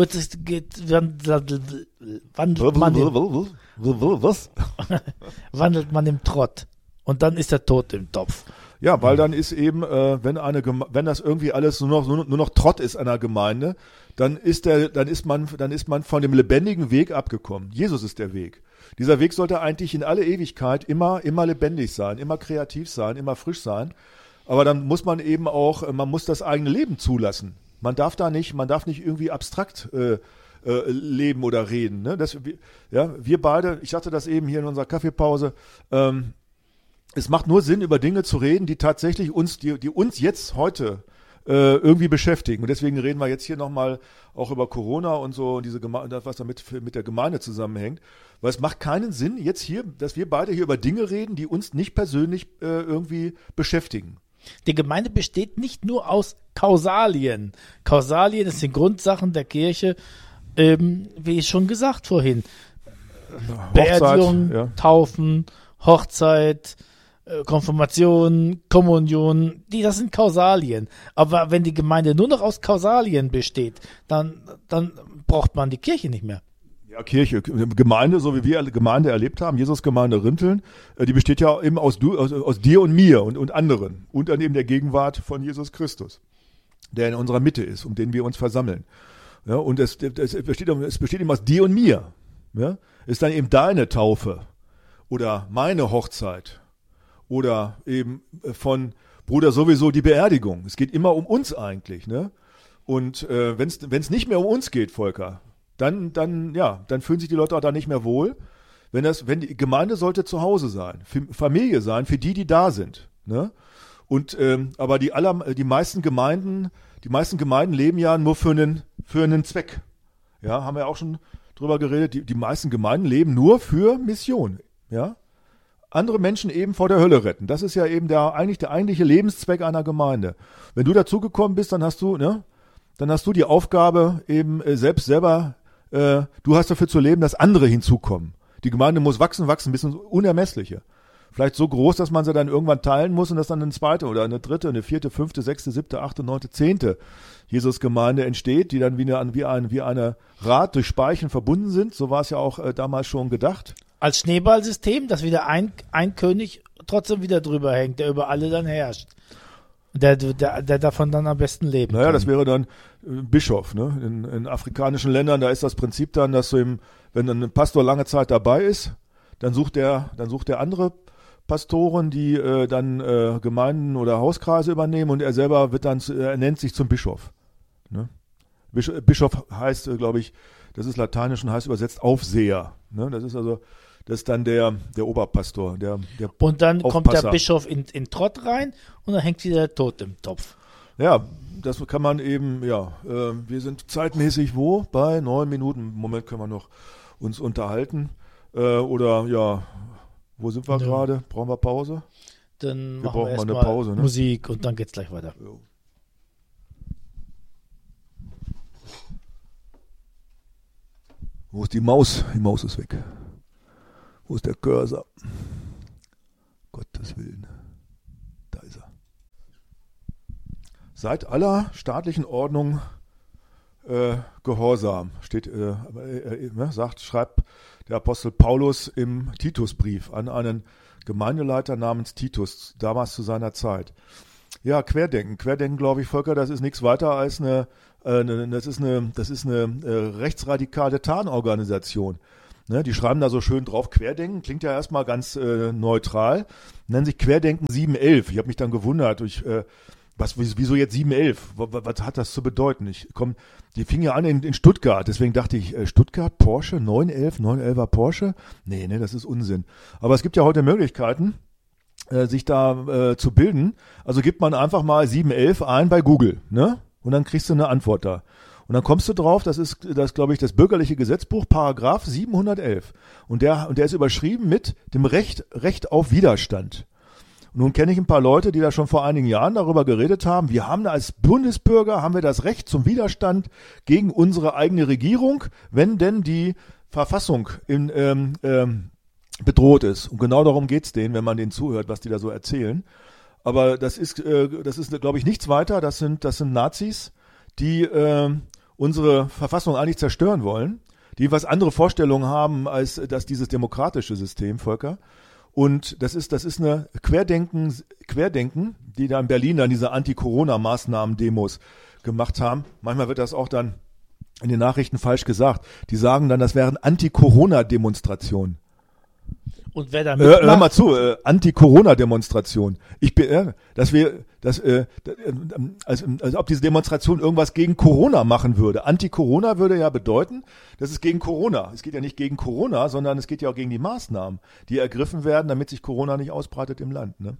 S2: wandelt man im Trott. Und dann ist der Tod im Topf.
S1: Ja, weil dann ist eben, wenn das irgendwie alles nur noch Trott ist einer Gemeinde, dann ist man von dem lebendigen Weg abgekommen. Jesus ist der Weg. Dieser Weg sollte eigentlich in alle Ewigkeit immer lebendig sein, immer kreativ sein, immer frisch sein. Aber dann muss man eben auch, man muss das eigene Leben zulassen. Man darf nicht irgendwie abstrakt leben oder reden. Ne? Wir beide, ich sagte das eben hier in unserer Kaffeepause, es macht nur Sinn, über Dinge zu reden, die tatsächlich uns jetzt heute irgendwie beschäftigen. Und deswegen reden wir jetzt hier nochmal auch über Corona und so, und was damit mit der Gemeinde zusammenhängt. Weil es macht keinen Sinn, jetzt hier, dass wir beide hier über Dinge reden, die uns nicht persönlich irgendwie beschäftigen.
S2: Die Gemeinde besteht nicht nur aus Kausalien. Kausalien ist die Grundsachen der Kirche, wie schon gesagt vorhin. Beerdigung, ja. Taufen, Hochzeit, Konfirmation, Kommunion, das sind Kausalien. Aber wenn die Gemeinde nur noch aus Kausalien besteht, dann braucht man die Kirche nicht mehr.
S1: Ja, Gemeinde, so wie wir Gemeinde erlebt haben, Jesus-Gemeinde Rinteln, die besteht ja eben aus dir und mir und anderen und dann eben der Gegenwart von Jesus Christus, der in unserer Mitte ist, um den wir uns versammeln. Ja, und es besteht eben aus dir und mir. Ja? Ist dann eben deine Taufe oder meine Hochzeit oder eben von Bruder sowieso die Beerdigung. Es geht immer um uns eigentlich. Ne? Und wenn es nicht mehr um uns geht, Volker, dann fühlen sich die Leute auch da nicht mehr wohl. Wenn die Gemeinde sollte zu Hause sein, Familie sein, für die da sind. Ne? Und aber die meisten Gemeinden leben ja nur für einen Zweck. Ja, haben wir auch schon drüber geredet. Die meisten Gemeinden leben nur für Mission. Ja, andere Menschen eben vor der Hölle retten. Das ist ja eben der eigentliche Lebenszweck einer Gemeinde. Wenn du dazugekommen bist, dann hast du die Aufgabe eben selber. Du hast dafür zu leben, dass andere hinzukommen. Die Gemeinde muss wachsen bis ins Unermessliche. Vielleicht so groß, dass man sie dann irgendwann teilen muss und dass dann eine zweite oder eine dritte, eine vierte, fünfte, sechste, siebte, achte, neunte, zehnte Jesus-Gemeinde entsteht, die dann wie eine Rad durch Speichen verbunden sind. So war es ja auch damals schon gedacht.
S2: Als Schneeballsystem, dass wieder ein König trotzdem wieder drüber hängt, der über alle dann herrscht. Der davon dann am besten leben kann.
S1: Das wäre dann Bischof. Ne? In afrikanischen Ländern, da ist das Prinzip dann, dass wenn dann ein Pastor lange Zeit dabei ist, dann sucht er andere Pastoren, die dann Gemeinden oder Hauskreise übernehmen, und er selber er nennt sich zum Bischof. Ne? Bischof heißt, glaube ich, das ist lateinisch und heißt übersetzt Aufseher. Ne? Das ist dann der Oberpastor, der
S2: und dann
S1: Aufpasser.
S2: Kommt der Bischof in Trott rein und dann hängt wieder der Tod im Topf.
S1: Ja, das kann man eben, wir sind zeitmäßig bei 9 Minuten. Im Moment können wir noch uns unterhalten. Wo sind wir gerade? Brauchen wir Pause?
S2: Dann machen wir
S1: mal eine
S2: erstmal
S1: Pause, ne?
S2: Musik und dann geht's gleich weiter.
S1: Jo. Wo ist die Maus? Die Maus ist weg. Wo ist der Cursor? Gottes Willen. Da ist er. Seid aller staatlichen Ordnung gehorsam, schreibt der Apostel Paulus im Titusbrief an einen Gemeindeleiter namens Titus, damals zu seiner Zeit. Ja, Querdenken. Querdenken, glaube ich, Volker, das ist nichts weiter als eine rechtsradikale Tarnorganisation. Ne, die schreiben da so schön drauf, Querdenken, klingt ja erstmal ganz neutral, nennen sich Querdenken 711. Ich habe mich dann gewundert, wieso jetzt 711? Was hat das zu bedeuten? Die fing ja an in Stuttgart, deswegen dachte ich, Stuttgart, Porsche, 911er Porsche? Nee, das ist Unsinn. Aber es gibt ja heute Möglichkeiten, sich da zu bilden. Also gibt man einfach mal 711 ein bei Google, ne? Und dann kriegst du eine Antwort da. Und dann kommst du drauf, das ist, glaube ich, das bürgerliche Gesetzbuch, Paragraph 711. Und der ist überschrieben mit dem Recht auf Widerstand. Und nun kenne ich ein paar Leute, die da schon vor einigen Jahren darüber geredet haben. Wir haben als Bundesbürger das Recht zum Widerstand gegen unsere eigene Regierung, wenn denn die Verfassung bedroht ist. Und genau darum geht's denen, wenn man denen zuhört, was die da so erzählen. Aber das ist, glaube ich, nichts weiter. Das sind Nazis, die unsere Verfassung eigentlich zerstören wollen, die was andere Vorstellungen haben als dieses demokratische System, Volker. Und das ist eine Querdenken, die da in Berlin dann diese Anti-Corona-Maßnahmen-Demos gemacht haben. Manchmal wird das auch dann in den Nachrichten falsch gesagt. Die sagen dann, das wären Anti-Corona-Demonstrationen.
S2: Und wer da mitmacht?
S1: Hör mal zu, Anti-Corona-Demonstration. Als ob diese Demonstration irgendwas gegen Corona machen würde. Anti-Corona würde ja bedeuten, das ist gegen Corona. Es geht ja nicht gegen Corona, sondern es geht ja auch gegen die Maßnahmen, die ergriffen werden, damit sich Corona nicht ausbreitet im Land. Ne?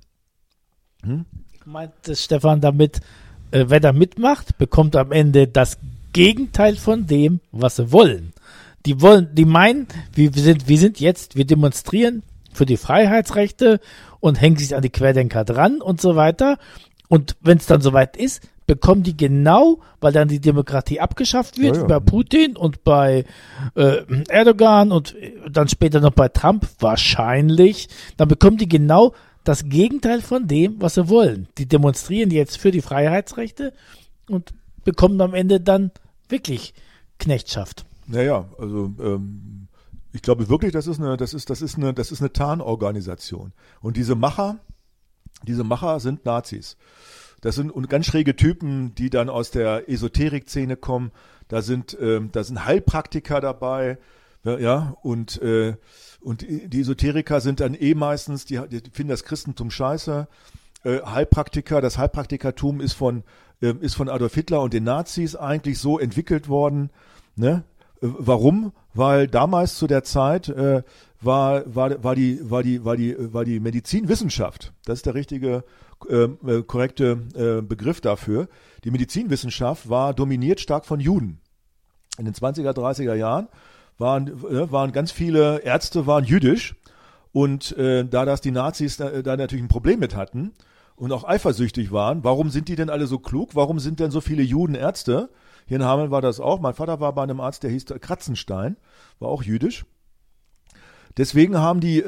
S2: Meint Stefan damit, wer da mitmacht, bekommt am Ende das Gegenteil von dem, was sie wollen. Die meinen, wir demonstrieren für die Freiheitsrechte und hängen sich an die Querdenker dran und so weiter. Und wenn es dann soweit ist, bekommen die genau, weil dann die Demokratie abgeschafft wird, bei Putin und bei Erdogan und dann später noch bei Trump wahrscheinlich, dann bekommen die genau das Gegenteil von dem, was sie wollen. Die demonstrieren jetzt für die Freiheitsrechte und bekommen am Ende dann wirklich Knechtschaft.
S1: Naja, also ich glaube wirklich, das ist eine Tarnorganisation. Und diese Macher sind Nazis. Das sind ganz schräge Typen, die dann aus der Esoterik-Szene kommen. Da sind Heilpraktiker dabei, ja, und die Esoteriker sind dann meistens, die finden das Christentum scheiße. Das Heilpraktikertum ist von Adolf Hitler und den Nazis eigentlich so entwickelt worden, ne? Warum? Weil damals zu der Zeit war die Medizinwissenschaft, das ist der richtige korrekte Begriff dafür. Die Medizinwissenschaft war dominiert stark von Juden. In den 20er, 30er Jahren waren ganz viele Ärzte jüdisch und da die Nazis da natürlich ein Problem mit hatten und auch eifersüchtig waren, warum sind die denn alle so klug? Warum sind denn so viele Juden Ärzte? Hier in Hameln war das auch. Mein Vater war bei einem Arzt, der hieß Kratzenstein, war auch jüdisch. Deswegen haben die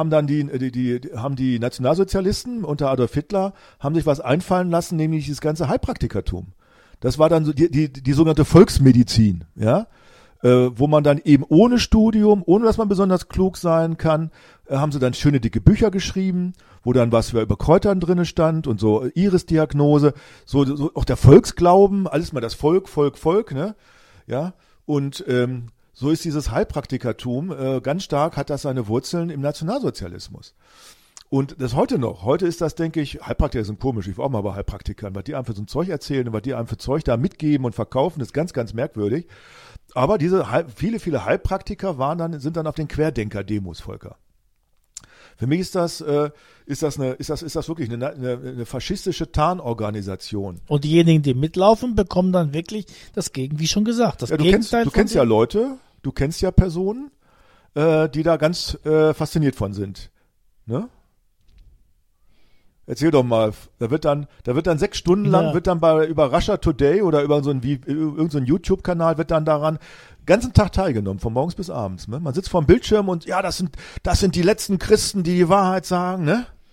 S1: Nationalsozialisten unter Adolf Hitler haben sich was einfallen lassen, nämlich das ganze Heilpraktikertum. Das war dann so die sogenannte Volksmedizin, ja, wo man dann eben ohne Studium, ohne dass man besonders klug sein kann, haben sie dann schöne dicke Bücher geschrieben, wo dann was über Kräutern drinne stand und so Iris-Diagnose, so auch der Volksglauben, alles mal das Volk, ne, ja, und so ist dieses Heilpraktikertum ganz stark, hat das seine Wurzeln im Nationalsozialismus. Und das heute noch. Heute ist das, denke ich, Heilpraktiker sind komisch. Ich war auch mal bei Heilpraktikern, was die einem für so ein Zeug erzählen und was die einem für Zeug da mitgeben und verkaufen, ist ganz, ganz merkwürdig. Aber diese viele Heilpraktiker sind dann auf den Querdenker-Demos, Volker. Für mich ist das wirklich eine faschistische Tarnorganisation.
S2: Und diejenigen, die mitlaufen, bekommen dann wirklich das wie schon gesagt, das Gegenteil.
S1: Du kennst ja Leute, du kennst ja Personen, die da ganz fasziniert von sind. Ne? Erzähl doch mal, da wird dann 6 Stunden lang, wird dann über Russia Today oder über irgendeinen YouTube-Kanal wird dann daran ganzen Tag teilgenommen, von morgens bis abends. Ne? Man sitzt vorm Bildschirm und ja, das sind die letzten Christen, die Wahrheit sagen, ne?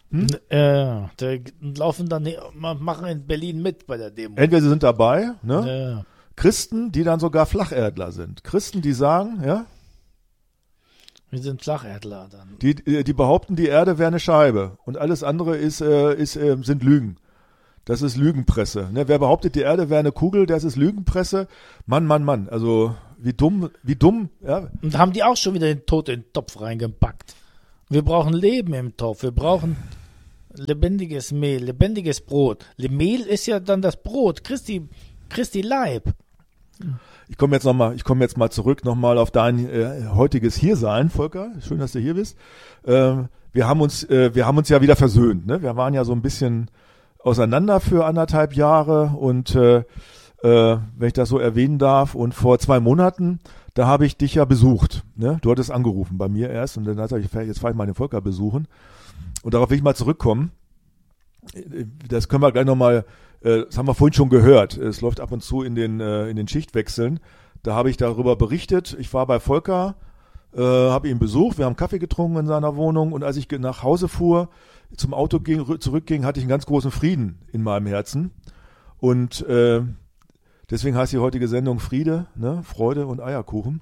S2: Da laufen dann, machen in Berlin mit bei der Demo.
S1: Entweder sie sind dabei, ne? Christen, die dann sogar Flacherdler sind. Christen, die sagen, ja,
S2: Wir sind Flacherdler dann.
S1: die behaupten, die Erde wäre eine Scheibe und alles andere sind Lügen. Das ist Lügenpresse. Ne? Wer behauptet, die Erde wäre eine Kugel, das ist Lügenpresse. Mann. Also wie dumm, ja.
S2: Und haben die auch schon wieder den Tod in den Topf reingepackt. Wir brauchen Leben im Topf. Wir brauchen lebendiges Mehl, lebendiges Brot. Mehl ist ja dann das Brot, Christi Leib.
S1: Ich komme jetzt mal zurück nochmal auf dein heutiges Hiersein, Volker. Schön, dass du hier bist. Wir haben uns ja wieder versöhnt. Ne? Wir waren ja so ein bisschen auseinander für 1,5 Jahre und wenn ich das so erwähnen darf, und vor 2 Monaten, da habe ich dich ja besucht. Ne? Du hattest angerufen bei mir erst und dann dachte ich, jetzt fahre ich mal den Volker besuchen. Und darauf will ich mal zurückkommen. Das können wir gleich nochmal, das haben wir vorhin schon gehört. Es läuft ab und zu in den Schichtwechseln. Da habe ich darüber berichtet. Ich war bei Volker, habe ihn besucht. Wir haben Kaffee getrunken in seiner Wohnung. Und als ich nach Hause fuhr, zum Auto zurückging, hatte ich einen ganz großen Frieden in meinem Herzen. Und deswegen heißt die heutige Sendung Friede, ne? Freude und Eierkuchen.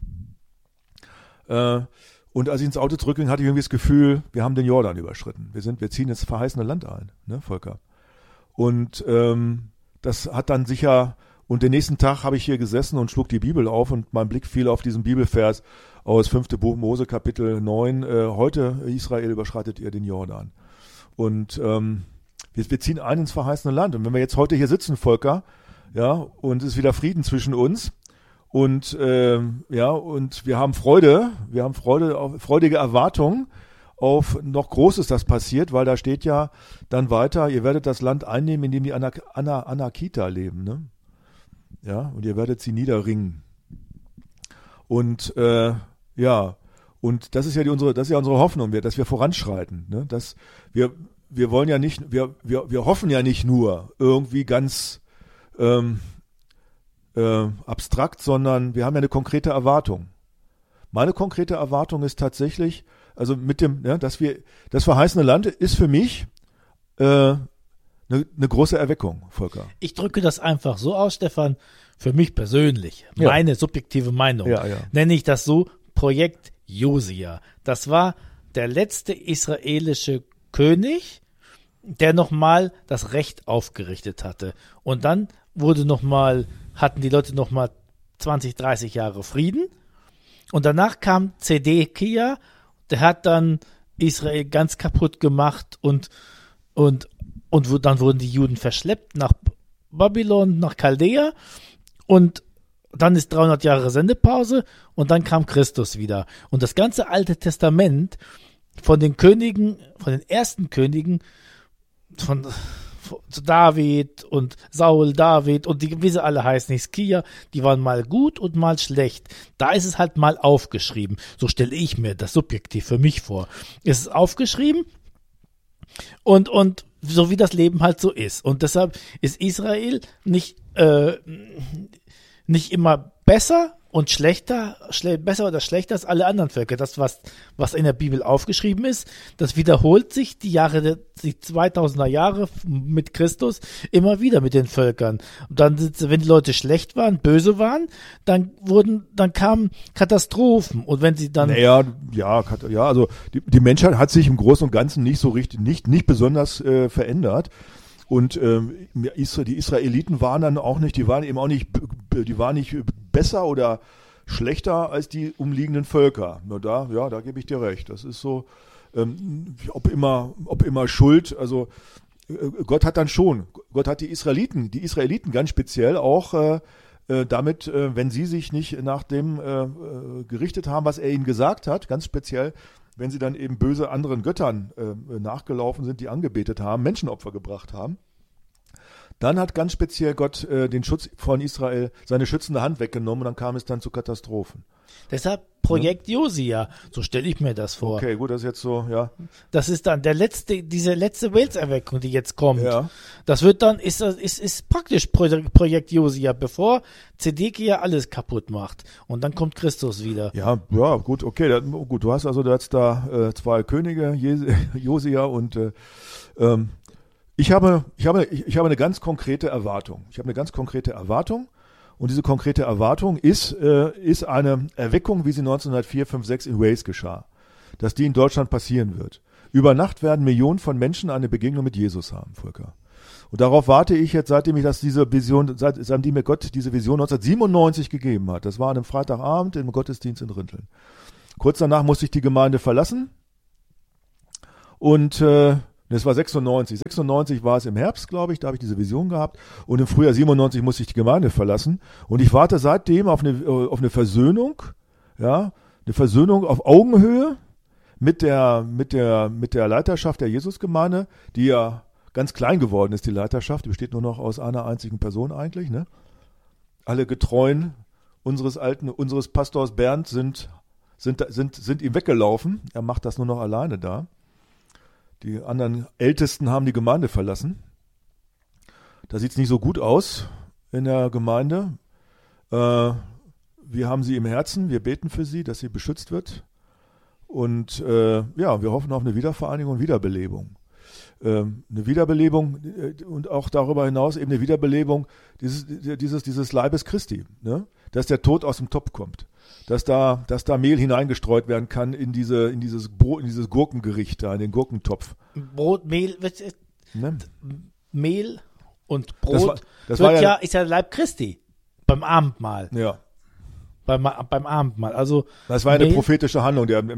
S1: Und als ich ins Auto zurückging, hatte ich irgendwie das Gefühl, wir haben den Jordan überschritten. Wir ziehen ins verheißene Land ein, ne, Volker? Und das hat dann sicher, und den nächsten Tag habe ich hier gesessen und schlug die Bibel auf und mein Blick fiel auf diesen Bibelvers aus 5. Buch Mose, Kapitel 9. Heute, Israel, überschreitet ihr den Jordan. Und wir ziehen ein ins verheißene Land. Und wenn wir jetzt heute hier sitzen, Volker, ja, und es ist wieder Frieden zwischen uns, und und wir haben freudige Erwartung auf noch Großes, das passiert, weil da steht ja dann weiter, ihr werdet das Land einnehmen, in dem die Anakita leben, ne? Ja, und ihr werdet sie niederringen. Und und das ist ja unsere Hoffnung, dass wir voranschreiten, ne? Dass wir wollen ja nicht, wir hoffen ja nicht nur irgendwie ganz abstrakt, sondern wir haben ja eine konkrete Erwartung. Meine konkrete Erwartung ist tatsächlich, also mit dem, ja, das verheißene Land ist für mich eine große Erweckung, Volker.
S2: Ich drücke das einfach so aus, Stefan, für mich persönlich, meine subjektive Meinung, nenne ich das so, Projekt Josia. Das war der letzte israelische König, der nochmal das Recht aufgerichtet hatte. Und dann hatten die Leute nochmal 20, 30 Jahre Frieden. Und danach kam Zedekia, der hat dann Israel ganz kaputt gemacht und dann wurden die Juden verschleppt nach Babylon, nach Chaldea, und dann ist 300 Jahre Sendepause und dann kam Christus wieder. Und das ganze Alte Testament von den Königen, von den ersten Königen, von David und Saul, David und wie sie alle heißen, Hiskia, die waren mal gut und mal schlecht. Da ist es halt mal aufgeschrieben. So stelle ich mir das subjektiv für mich vor. Es ist aufgeschrieben und so wie das Leben halt so ist. Und deshalb ist Israel nicht immer besser und besser oder schlechter als alle anderen Völker. Das, was in der Bibel aufgeschrieben ist, das wiederholt sich die 2000er Jahre mit Christus immer wieder mit den Völkern. Und dann, wenn die Leute schlecht waren, böse waren, dann kamen Katastrophen. Und wenn sie dann...
S1: Also die Menschheit hat sich im Großen und Ganzen nicht so richtig, nicht besonders verändert. Und die Israeliten waren dann auch nicht, die waren nicht besser oder schlechter als die umliegenden Völker. Nur da gebe ich dir recht. Das ist so, ob immer Schuld, also Gott hat die Israeliten ganz speziell auch damit, wenn sie sich nicht nach dem gerichtet haben, was er ihnen gesagt hat, ganz speziell, wenn sie dann eben böse anderen Göttern nachgelaufen sind, die angebetet haben, Menschenopfer gebracht haben, Dann hat ganz speziell Gott den Schutz von Israel, seine schützende Hand weggenommen und dann kam es dann zu Katastrophen.
S2: Deshalb Projekt Josia, so stelle ich mir das vor.
S1: Okay, gut, das ist jetzt so, ja.
S2: Das ist dann diese letzte Welserweckung, die jetzt kommt.
S1: Ja.
S2: Das wird dann, ist praktisch Projekt Josia, bevor Zedekia alles kaputt macht. Und dann kommt Christus wieder.
S1: Ja, gut, okay. Gut, du hast also jetzt da zwei Könige, Josia und ich habe eine ganz konkrete Erwartung. Und diese konkrete Erwartung ist eine Erweckung, wie sie 1904, 5, 6 in Wales geschah. Dass die in Deutschland passieren wird. Über Nacht werden Millionen von Menschen eine Begegnung mit Jesus haben, Volker. Und darauf warte ich jetzt, seitdem mir Gott diese Vision 1997 gegeben hat. Das war an einem Freitagabend im Gottesdienst in Rinteln. Kurz danach musste ich die Gemeinde verlassen. Und es war 96. 96 war es im Herbst, glaube ich, da habe ich diese Vision gehabt. Und im Frühjahr 97 musste ich die Gemeinde verlassen. Und ich warte seitdem auf eine Versöhnung, ja, eine Versöhnung auf Augenhöhe mit der Leiterschaft der Jesusgemeinde, die ja ganz klein geworden ist, die Leiterschaft. Die besteht nur noch aus einer einzigen Person eigentlich, ne? Alle Getreuen unseres Pastors Bernd sind ihm weggelaufen. Er macht das nur noch alleine da. Die anderen Ältesten haben die Gemeinde verlassen. Da sieht es nicht so gut aus in der Gemeinde. Wir haben sie im Herzen, wir beten für sie, dass sie beschützt wird. Und wir hoffen auf eine Wiedervereinigung und Wiederbelebung. Eine Wiederbelebung und auch darüber hinaus eben eine Wiederbelebung dieses Leibes Christi, ne? Dass der Tod aus dem Topf kommt. Dass da Mehl hineingestreut werden kann in dieses Gurkengericht da, in den Gurkentopf.
S2: Brot, Mehl,
S1: Ne?
S2: Mehl und Brot
S1: ist ja
S2: ist ja der Leib Christi beim Abendmahl.
S1: Ja.
S2: Beim Abendmahl. Also
S1: das war eine prophetische Handlung. Der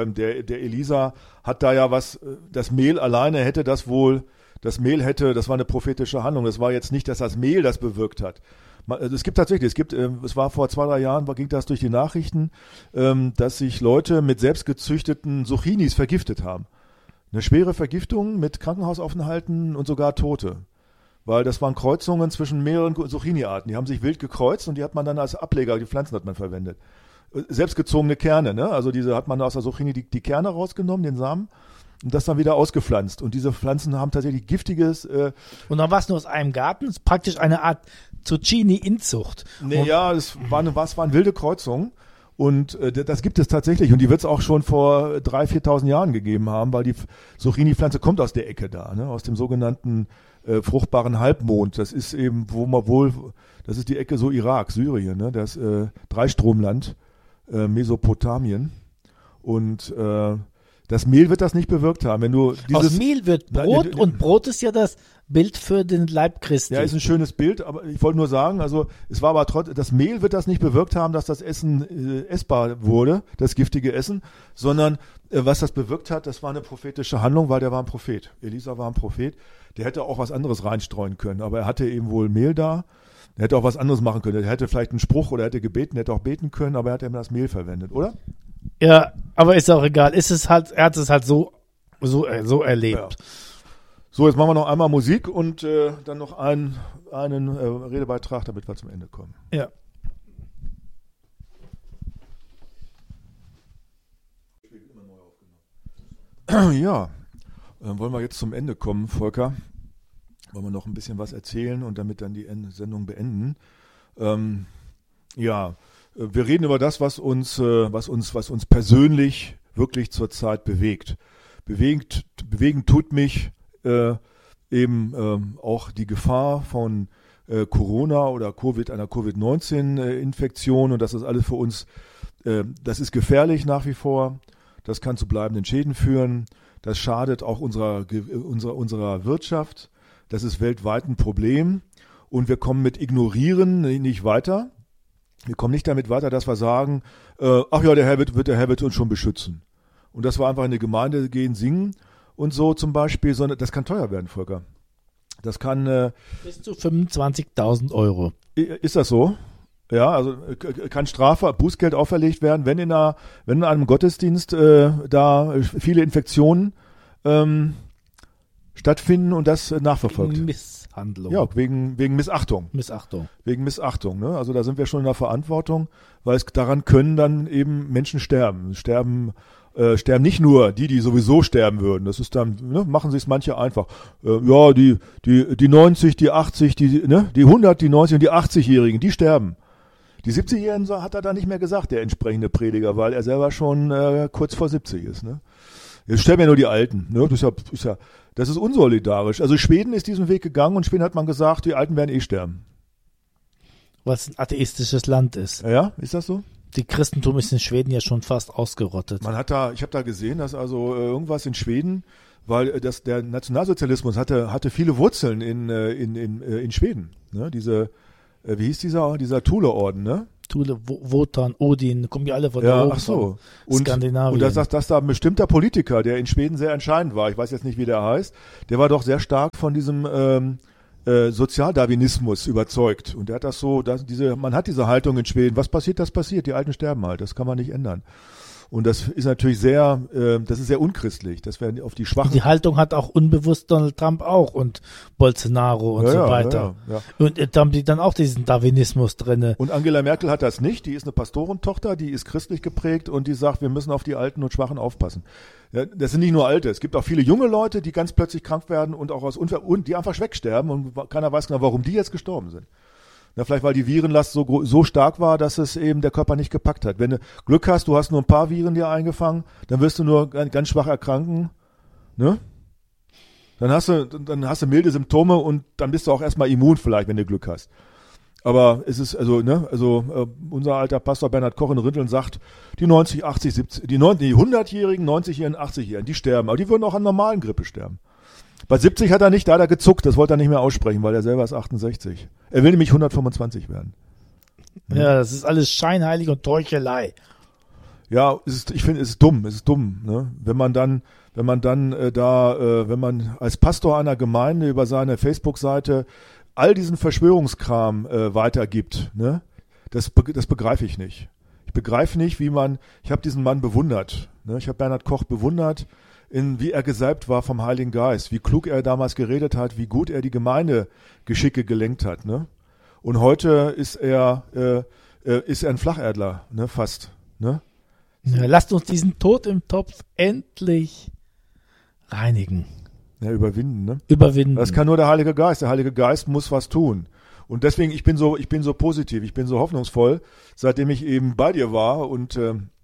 S1: Elisa hat da ja was, das Mehl alleine hätte das wohl, das war eine prophetische Handlung. Das war jetzt nicht, dass das Mehl das bewirkt hat. Es war vor 2-3 Jahren, ging das durch die Nachrichten, dass sich Leute mit selbstgezüchteten Zucchinis vergiftet haben. Eine schwere Vergiftung mit Krankenhausaufenthalten und sogar Tote. Weil das waren Kreuzungen zwischen mehreren Zucchini-Arten. Die haben sich wild gekreuzt und die hat man dann als Ableger, die Pflanzen hat man verwendet. Selbstgezogene Kerne, ne? Also hat man aus der Zucchini die Kerne rausgenommen, den Samen, und das dann wieder ausgepflanzt. Und diese Pflanzen haben tatsächlich giftiges...
S2: und dann war es nur aus einem Garten, das ist praktisch eine Art Zucchini-Inzucht.
S1: Es waren wilde Kreuzungen. Und das gibt es tatsächlich. Und die wird es auch schon vor 3.000, 4.000 Jahren gegeben haben, weil die Zucchini-Pflanze kommt aus der Ecke da, ne? Aus dem sogenannten fruchtbaren Halbmond. Das ist eben, das ist die Ecke so Irak, Syrien, ne? Das Dreistromland, Mesopotamien. Und das Mehl wird das nicht bewirkt haben. Wenn du
S2: aus Mehl wird Brot und Brot ist ja das Bild für den Leib Christi.
S1: Ja, ist ein schönes Bild, aber ich wollte nur sagen, also es war aber trotzdem, das Mehl wird das nicht bewirkt haben, dass das Essen essbar wurde, das giftige Essen, sondern was das bewirkt hat, das war eine prophetische Handlung, weil der war ein Prophet. Elisa war ein Prophet, der hätte auch was anderes reinstreuen können, aber er hatte eben wohl Mehl da, er hätte auch was anderes machen können, er hätte vielleicht einen Spruch oder er hätte gebeten, er hätte auch beten können, aber er hat eben das Mehl verwendet, oder?
S2: Ja, aber ist auch egal, er hat es halt so erlebt.
S1: Ja. So, jetzt machen wir noch einmal Musik und dann noch einen Redebeitrag, damit wir zum Ende kommen.
S2: Ja.
S1: Ja, wollen wir jetzt zum Ende kommen, Volker? Wollen wir noch ein bisschen was erzählen und damit dann die Sendung beenden? Wir reden über das, was uns persönlich wirklich zurzeit bewegt. Bewegen tut mich auch die Gefahr von Corona oder einer Covid-19-Infektion und das ist alles für uns, das ist gefährlich nach wie vor, das kann zu bleibenden Schäden führen, das schadet auch unserer Wirtschaft, das ist weltweit ein Problem und wir kommen mit Ignorieren nicht weiter. Wir kommen nicht damit weiter, dass wir sagen, der Herr wird uns schon beschützen. Und dass wir einfach in die Gemeinde gehen, singen und so zum Beispiel, sondern das kann teuer werden, Volker. Das kann...
S2: bis zu 25.000 Euro.
S1: Ist das so? Ja, also kann Bußgeld auferlegt werden, wenn in einem Gottesdienst da viele Infektionen stattfinden und das nachverfolgt.
S2: Wegen Misshandlung.
S1: Ja, wegen Missachtung.
S2: Missachtung.
S1: Wegen Missachtung. Ne? Also da sind wir schon in der Verantwortung, weil daran können dann eben Menschen sterben. Sterben nicht nur die sowieso sterben würden. Das ist dann, ne, machen sich es manche einfach. Ja, die 90, die 80, die 100, die 90 und die 80-Jährigen, die sterben. Die 70-Jährigen hat er da nicht mehr gesagt, der entsprechende Prediger, weil er selber schon kurz vor 70 ist. Ne? Jetzt sterben ja nur die Alten. Ne? Das ist unsolidarisch. Also Schweden ist diesen Weg gegangen und Schweden hat man gesagt, die Alten werden sterben.
S2: Was ein atheistisches Land ist.
S1: Ja, ist das so?
S2: Die Christentum ist in Schweden ja schon fast ausgerottet.
S1: Ich habe da gesehen, dass also irgendwas in Schweden, weil der Nationalsozialismus hatte viele Wurzeln in Schweden. Ne? Wie hieß dieser Thule-Orden, ne?
S2: Thule, Wotan, Odin, kommen ja alle von da oben.
S1: Ach so.
S2: Skandinavien.
S1: Und dass da ein bestimmter Politiker, der in Schweden sehr entscheidend war, ich weiß jetzt nicht, wie der heißt, der war doch sehr stark von diesem Sozialdarwinismus überzeugt. Und der hat man hat diese Haltung in Schweden. Was passiert, das passiert. Die Alten sterben halt. Das kann man nicht ändern. Und das ist natürlich sehr unchristlich. Das werden auf die Schwachen.
S2: Die Haltung hat auch unbewusst Donald Trump auch und Bolsonaro und so weiter.
S1: Ja.
S2: Und da haben die dann auch diesen Darwinismus drinne.
S1: Und Angela Merkel hat das nicht. Die ist eine Pastorentochter, die ist christlich geprägt und die sagt, wir müssen auf die Alten und Schwachen aufpassen. Ja, das sind nicht nur Alte. Es gibt auch viele junge Leute, die ganz plötzlich krank werden und auch und die einfach wegsterben und keiner weiß genau, warum die jetzt gestorben sind. Na, vielleicht weil die Virenlast so stark war, dass es eben der Körper nicht gepackt hat. Wenn du Glück hast, du hast nur ein paar Viren dir eingefangen, dann wirst du nur ganz schwach erkranken, ne? Dann hast du milde Symptome und dann bist du auch erstmal immun vielleicht, wenn du Glück hast. Aber es ist unser alter Pastor Bernhard Koch in Rinteln sagt, die 90, 80, 70, die 100-Jährigen, 90-Jährigen, 80-Jährigen, die sterben, aber die würden auch an normalen Grippe sterben. Bei 70 hat er nicht, da hat er gezuckt, das wollte er nicht mehr aussprechen, weil er selber ist 68. Er will nämlich 125 werden.
S2: Ja, das ist alles scheinheilig und Teuchelei.
S1: Ja, ich finde, es ist dumm, ne? Wenn man als Pastor einer Gemeinde über seine Facebook-Seite all diesen Verschwörungskram weitergibt, ne? Das begreife ich nicht. Ich begreife nicht, ich habe diesen Mann bewundert, ne? Ich habe Bernhard Koch bewundert, wie er gesalbt war vom Heiligen Geist, wie klug er damals geredet hat, wie gut er die Gemeindegeschicke gelenkt hat, ne? Und heute ist er ein Flacherdler, ne? Fast, ne?
S2: Ja, lasst uns diesen Tod im Topf endlich reinigen.
S1: Ja, überwinden, ne?
S2: Überwinden.
S1: Das kann nur der Heilige Geist. Der Heilige Geist muss was tun. Und deswegen, ich bin so positiv, ich bin so hoffnungsvoll, seitdem ich eben bei dir war und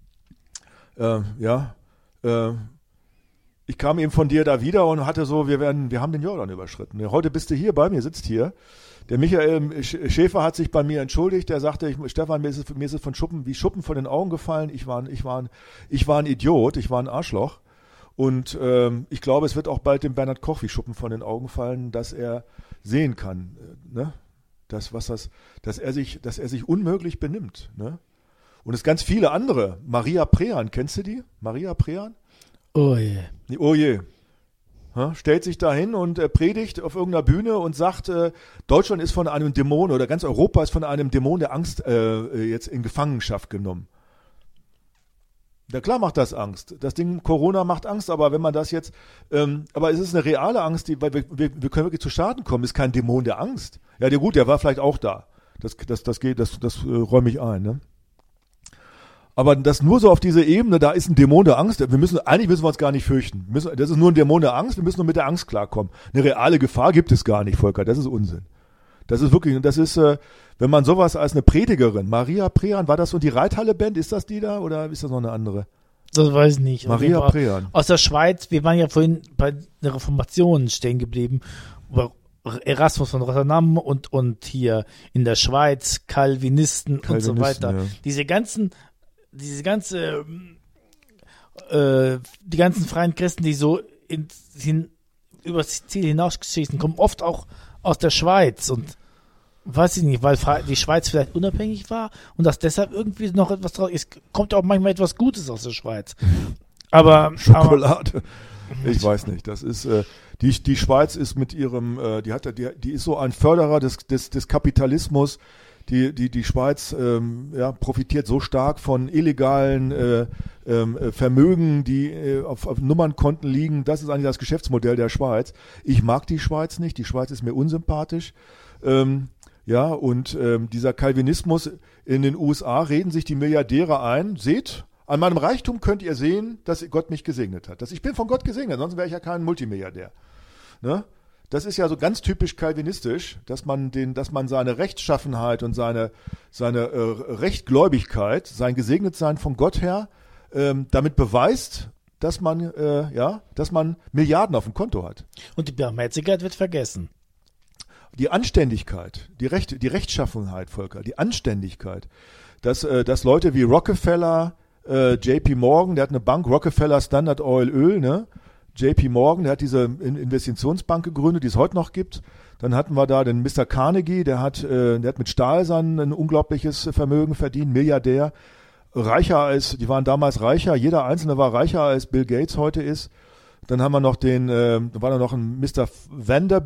S1: ich kam eben von dir da wieder und hatte so, wir haben den Jordan überschritten. Heute bist du hier bei mir, sitzt hier. Der Michael Schäfer hat sich bei mir entschuldigt. Der sagte, Stefan, mir ist es wie Schuppen von den Augen gefallen. Ich war ein Idiot, ich war ein Arschloch. Und ich glaube, es wird auch bald dem Bernhard Koch wie Schuppen von den Augen fallen, dass er sehen kann, ne? Dass er sich unmöglich benimmt, ne? Und es ganz viele andere. Maria Prean, kennst du die? Maria Prean?
S2: Oh je.
S1: Oh je. Stellt sich dahin und predigt auf irgendeiner Bühne und sagt, Deutschland ist von einem Dämon oder ganz Europa ist von einem Dämon der Angst jetzt in Gefangenschaft genommen. Ja klar macht das Angst. Das Ding Corona macht Angst, aber wenn man das jetzt, aber es ist eine reale Angst, weil wir können wirklich zu Schaden kommen. Es ist kein Dämon der Angst. Ja, gut, der war vielleicht auch da. Das räume ich ein, ne? Aber das nur so auf diese Ebene, da ist ein Dämon der Angst. Eigentlich müssen wir uns gar nicht fürchten. Das ist nur ein Dämon der Angst. Wir müssen nur mit der Angst klarkommen. Eine reale Gefahr gibt es gar nicht, Volker. Das ist Unsinn. Das ist wirklich, wenn man sowas als eine Predigerin, Maria Prean, war das so die Reithalle-Band? Ist das die da oder ist das noch eine andere?
S2: Das weiß ich nicht.
S1: Maria Prean.
S2: Aus der Schweiz, wir waren ja vorhin bei der Reformation stehen geblieben. Erasmus von Rotterdam und hier in der Schweiz Calvinisten und so weiter. Ja. Die ganzen freien Christen, die so über das Ziel hinausgeschissen, kommen oft auch aus der Schweiz und weiß ich nicht, weil die Schweiz vielleicht unabhängig war und dass deshalb irgendwie noch etwas draus ist, kommt auch manchmal etwas Gutes aus der Schweiz. Aber
S1: Schokolade. Ich weiß nicht. Das ist die Schweiz ist mit ihrem die ist so ein Förderer des Kapitalismus. die Schweiz profitiert so stark von illegalen Vermögen, die auf Nummernkonten liegen. Das ist eigentlich das Geschäftsmodell der Schweiz. Ich mag die Schweiz nicht. Die Schweiz ist mir unsympathisch. Dieser Calvinismus in den USA, reden sich die Milliardäre ein. Seht, an meinem Reichtum könnt ihr sehen, dass Gott mich gesegnet hat. Ich bin von Gott gesegnet, sonst wäre ich ja kein Multimilliardär. Ne? Das ist ja so ganz typisch calvinistisch, dass man seine Rechtschaffenheit und seine Rechtgläubigkeit, sein Gesegnetsein von Gott her, damit beweist, dass man Milliarden auf dem Konto hat.
S2: Und die Barmherzigkeit wird vergessen.
S1: Die Anständigkeit, die Rechtschaffenheit, Volker, die Anständigkeit, dass Leute wie Rockefeller, JP Morgan, der hat eine Bank, Rockefeller Standard Oil Öl, ne? JP Morgan, der hat diese Investitionsbank gegründet, die es heute noch gibt. Dann hatten wir da den Mr. Carnegie, der hat mit Stahlsand ein unglaubliches Vermögen verdient, Milliardär. Die waren damals reicher, jeder Einzelne war reicher als Bill Gates heute ist. Dann haben wir noch war da noch ein Mr. Vanderbilt.